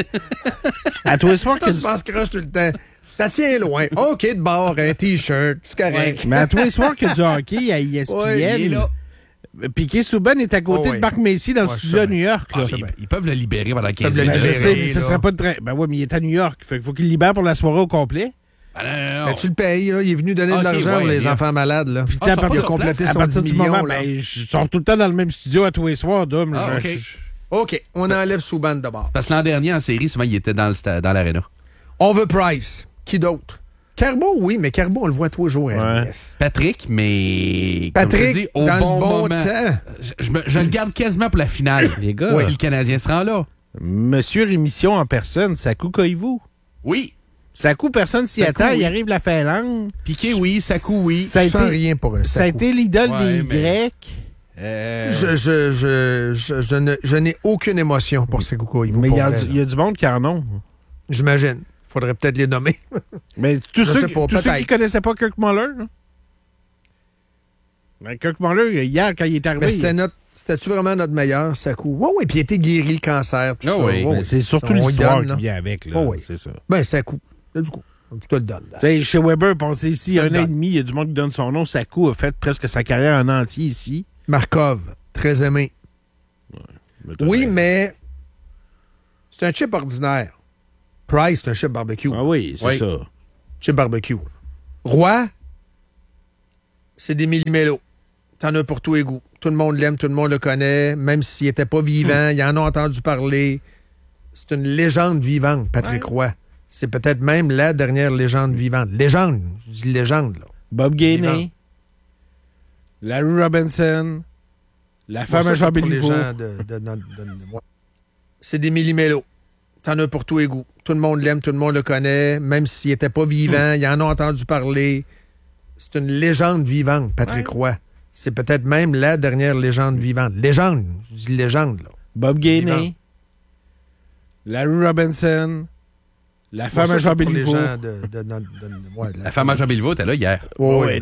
À tous les soirs, Toi, que- tu penses croche tout le temps. T'as tiens loin. OK, de bord, un T-shirt, c'est correct. mais à tous les soirs qu'il y a du hockey à E S P N. Ouais, il est là. Piqué Souban est à côté Oh, ouais. de Marc Messier dans le Ouais, studio je à New York. Ah, Là. ils, ils peuvent le libérer pendant quinze Peuvent le Ben, minutes. je sais, mais libérer, ce là. serait pas de train. Ben ouais, mais il est à New York. Fait qu'il faut qu'il le libère pour la soirée au complet. Ah, non, non, non. Ben, tu le payes, là. Il est venu donner Ok, de l'argent ouais, pour les bien. enfants malades. Là. Puis, Ah, tu sais, à ils sont pas partir, Il a sur complété à son partir dix du millions. moment, là. ben, ils sont tout le temps dans le même studio à tous les soirs, Dom. Ah, Je- ok. je- OK, on enlève Souban de bord. Parce que l'an dernier, en série, souvent, il était dans, le sta- dans l'aréna. On veut Price. Qui d'autre? Carbo, oui, mais Carbo, on le voit tous les jours à R D S. Patrick, mais. Patrick, comme tu dis, au dans bon, le bon moment. temps. Je, je me- je le garde quasiment pour la finale. Les gars, Si le Canadien se rend là. Monsieur Rémission en personne, Sakou Koivu. Oui. Sakou, personne s'y Sakou, attend. oui. Il arrive la phalange. Piqué, oui. Sakou, oui. Ça a Sans été, rien pour eux. ça a été l'idole Ouais, des mais- Grecs. Euh, Je, je, je, je, je ne- je n'ai aucune émotion pour ces coucous. mais il y, a du- il y a du monde qui en ont. J'imagine. Faudrait peut-être les nommer. Mais tous, Je ceux, sais qui- pas, tous ceux peut-être. qui connaissaient pas Kirk Muller, hein? Ben, Kirk Muller, hier, quand il est arrivé... Mais c'était notre, c'était-tu vraiment notre meilleur, Sakou? Oui, oui, puis il a été guéri le cancer, tout Ah ça. oui, Ouais, mais oui. c'est surtout On lui l'histoire donne, qui là. vient avec, là. Ouais, oui. C'est ça. Ben, Sakou. Là, du coup, on te le donne. là. Tu sais, chez Weber, pensez ici, Ça un le an et donne. demi, il y a du monde qui donne son nom. Sakou a fait presque sa carrière en entier ici. Markov, très aimé. Mais Oui, mais c'est un chip ordinaire. Price, c'est un chip barbecue. Ah oui, c'est ça. Chip barbecue. Roy, c'est des millimélos. T'en as pour tous les goûts. Tout le monde l'aime, tout le monde le connaît. Même s'il n'était pas vivant, il en a entendu parler. C'est une légende vivante, Patrick Roy. C'est peut-être même la dernière légende vivante. Légende, je dis légende, là. Bob Gainey, Larry Robinson, la femme à Jean Béliveau. C'est des millimélos. T'en as pour tous les goûts. Tout le monde l'aime, tout le monde le connaît. Même s'il n'était pas vivant, il en a entendu parler. C'est une légende vivante, Patrick Roy. C'est peut-être même la dernière légende vivante. Légende, je dis légende, là. Bob Gainey, Vivante. Larry Robinson, la Bon, femme ça, à c'est Jean pour les Béliveau. gens de- de- de- de- ouais, La femme à Jean Béliveau était là hier. Ouais, ouais.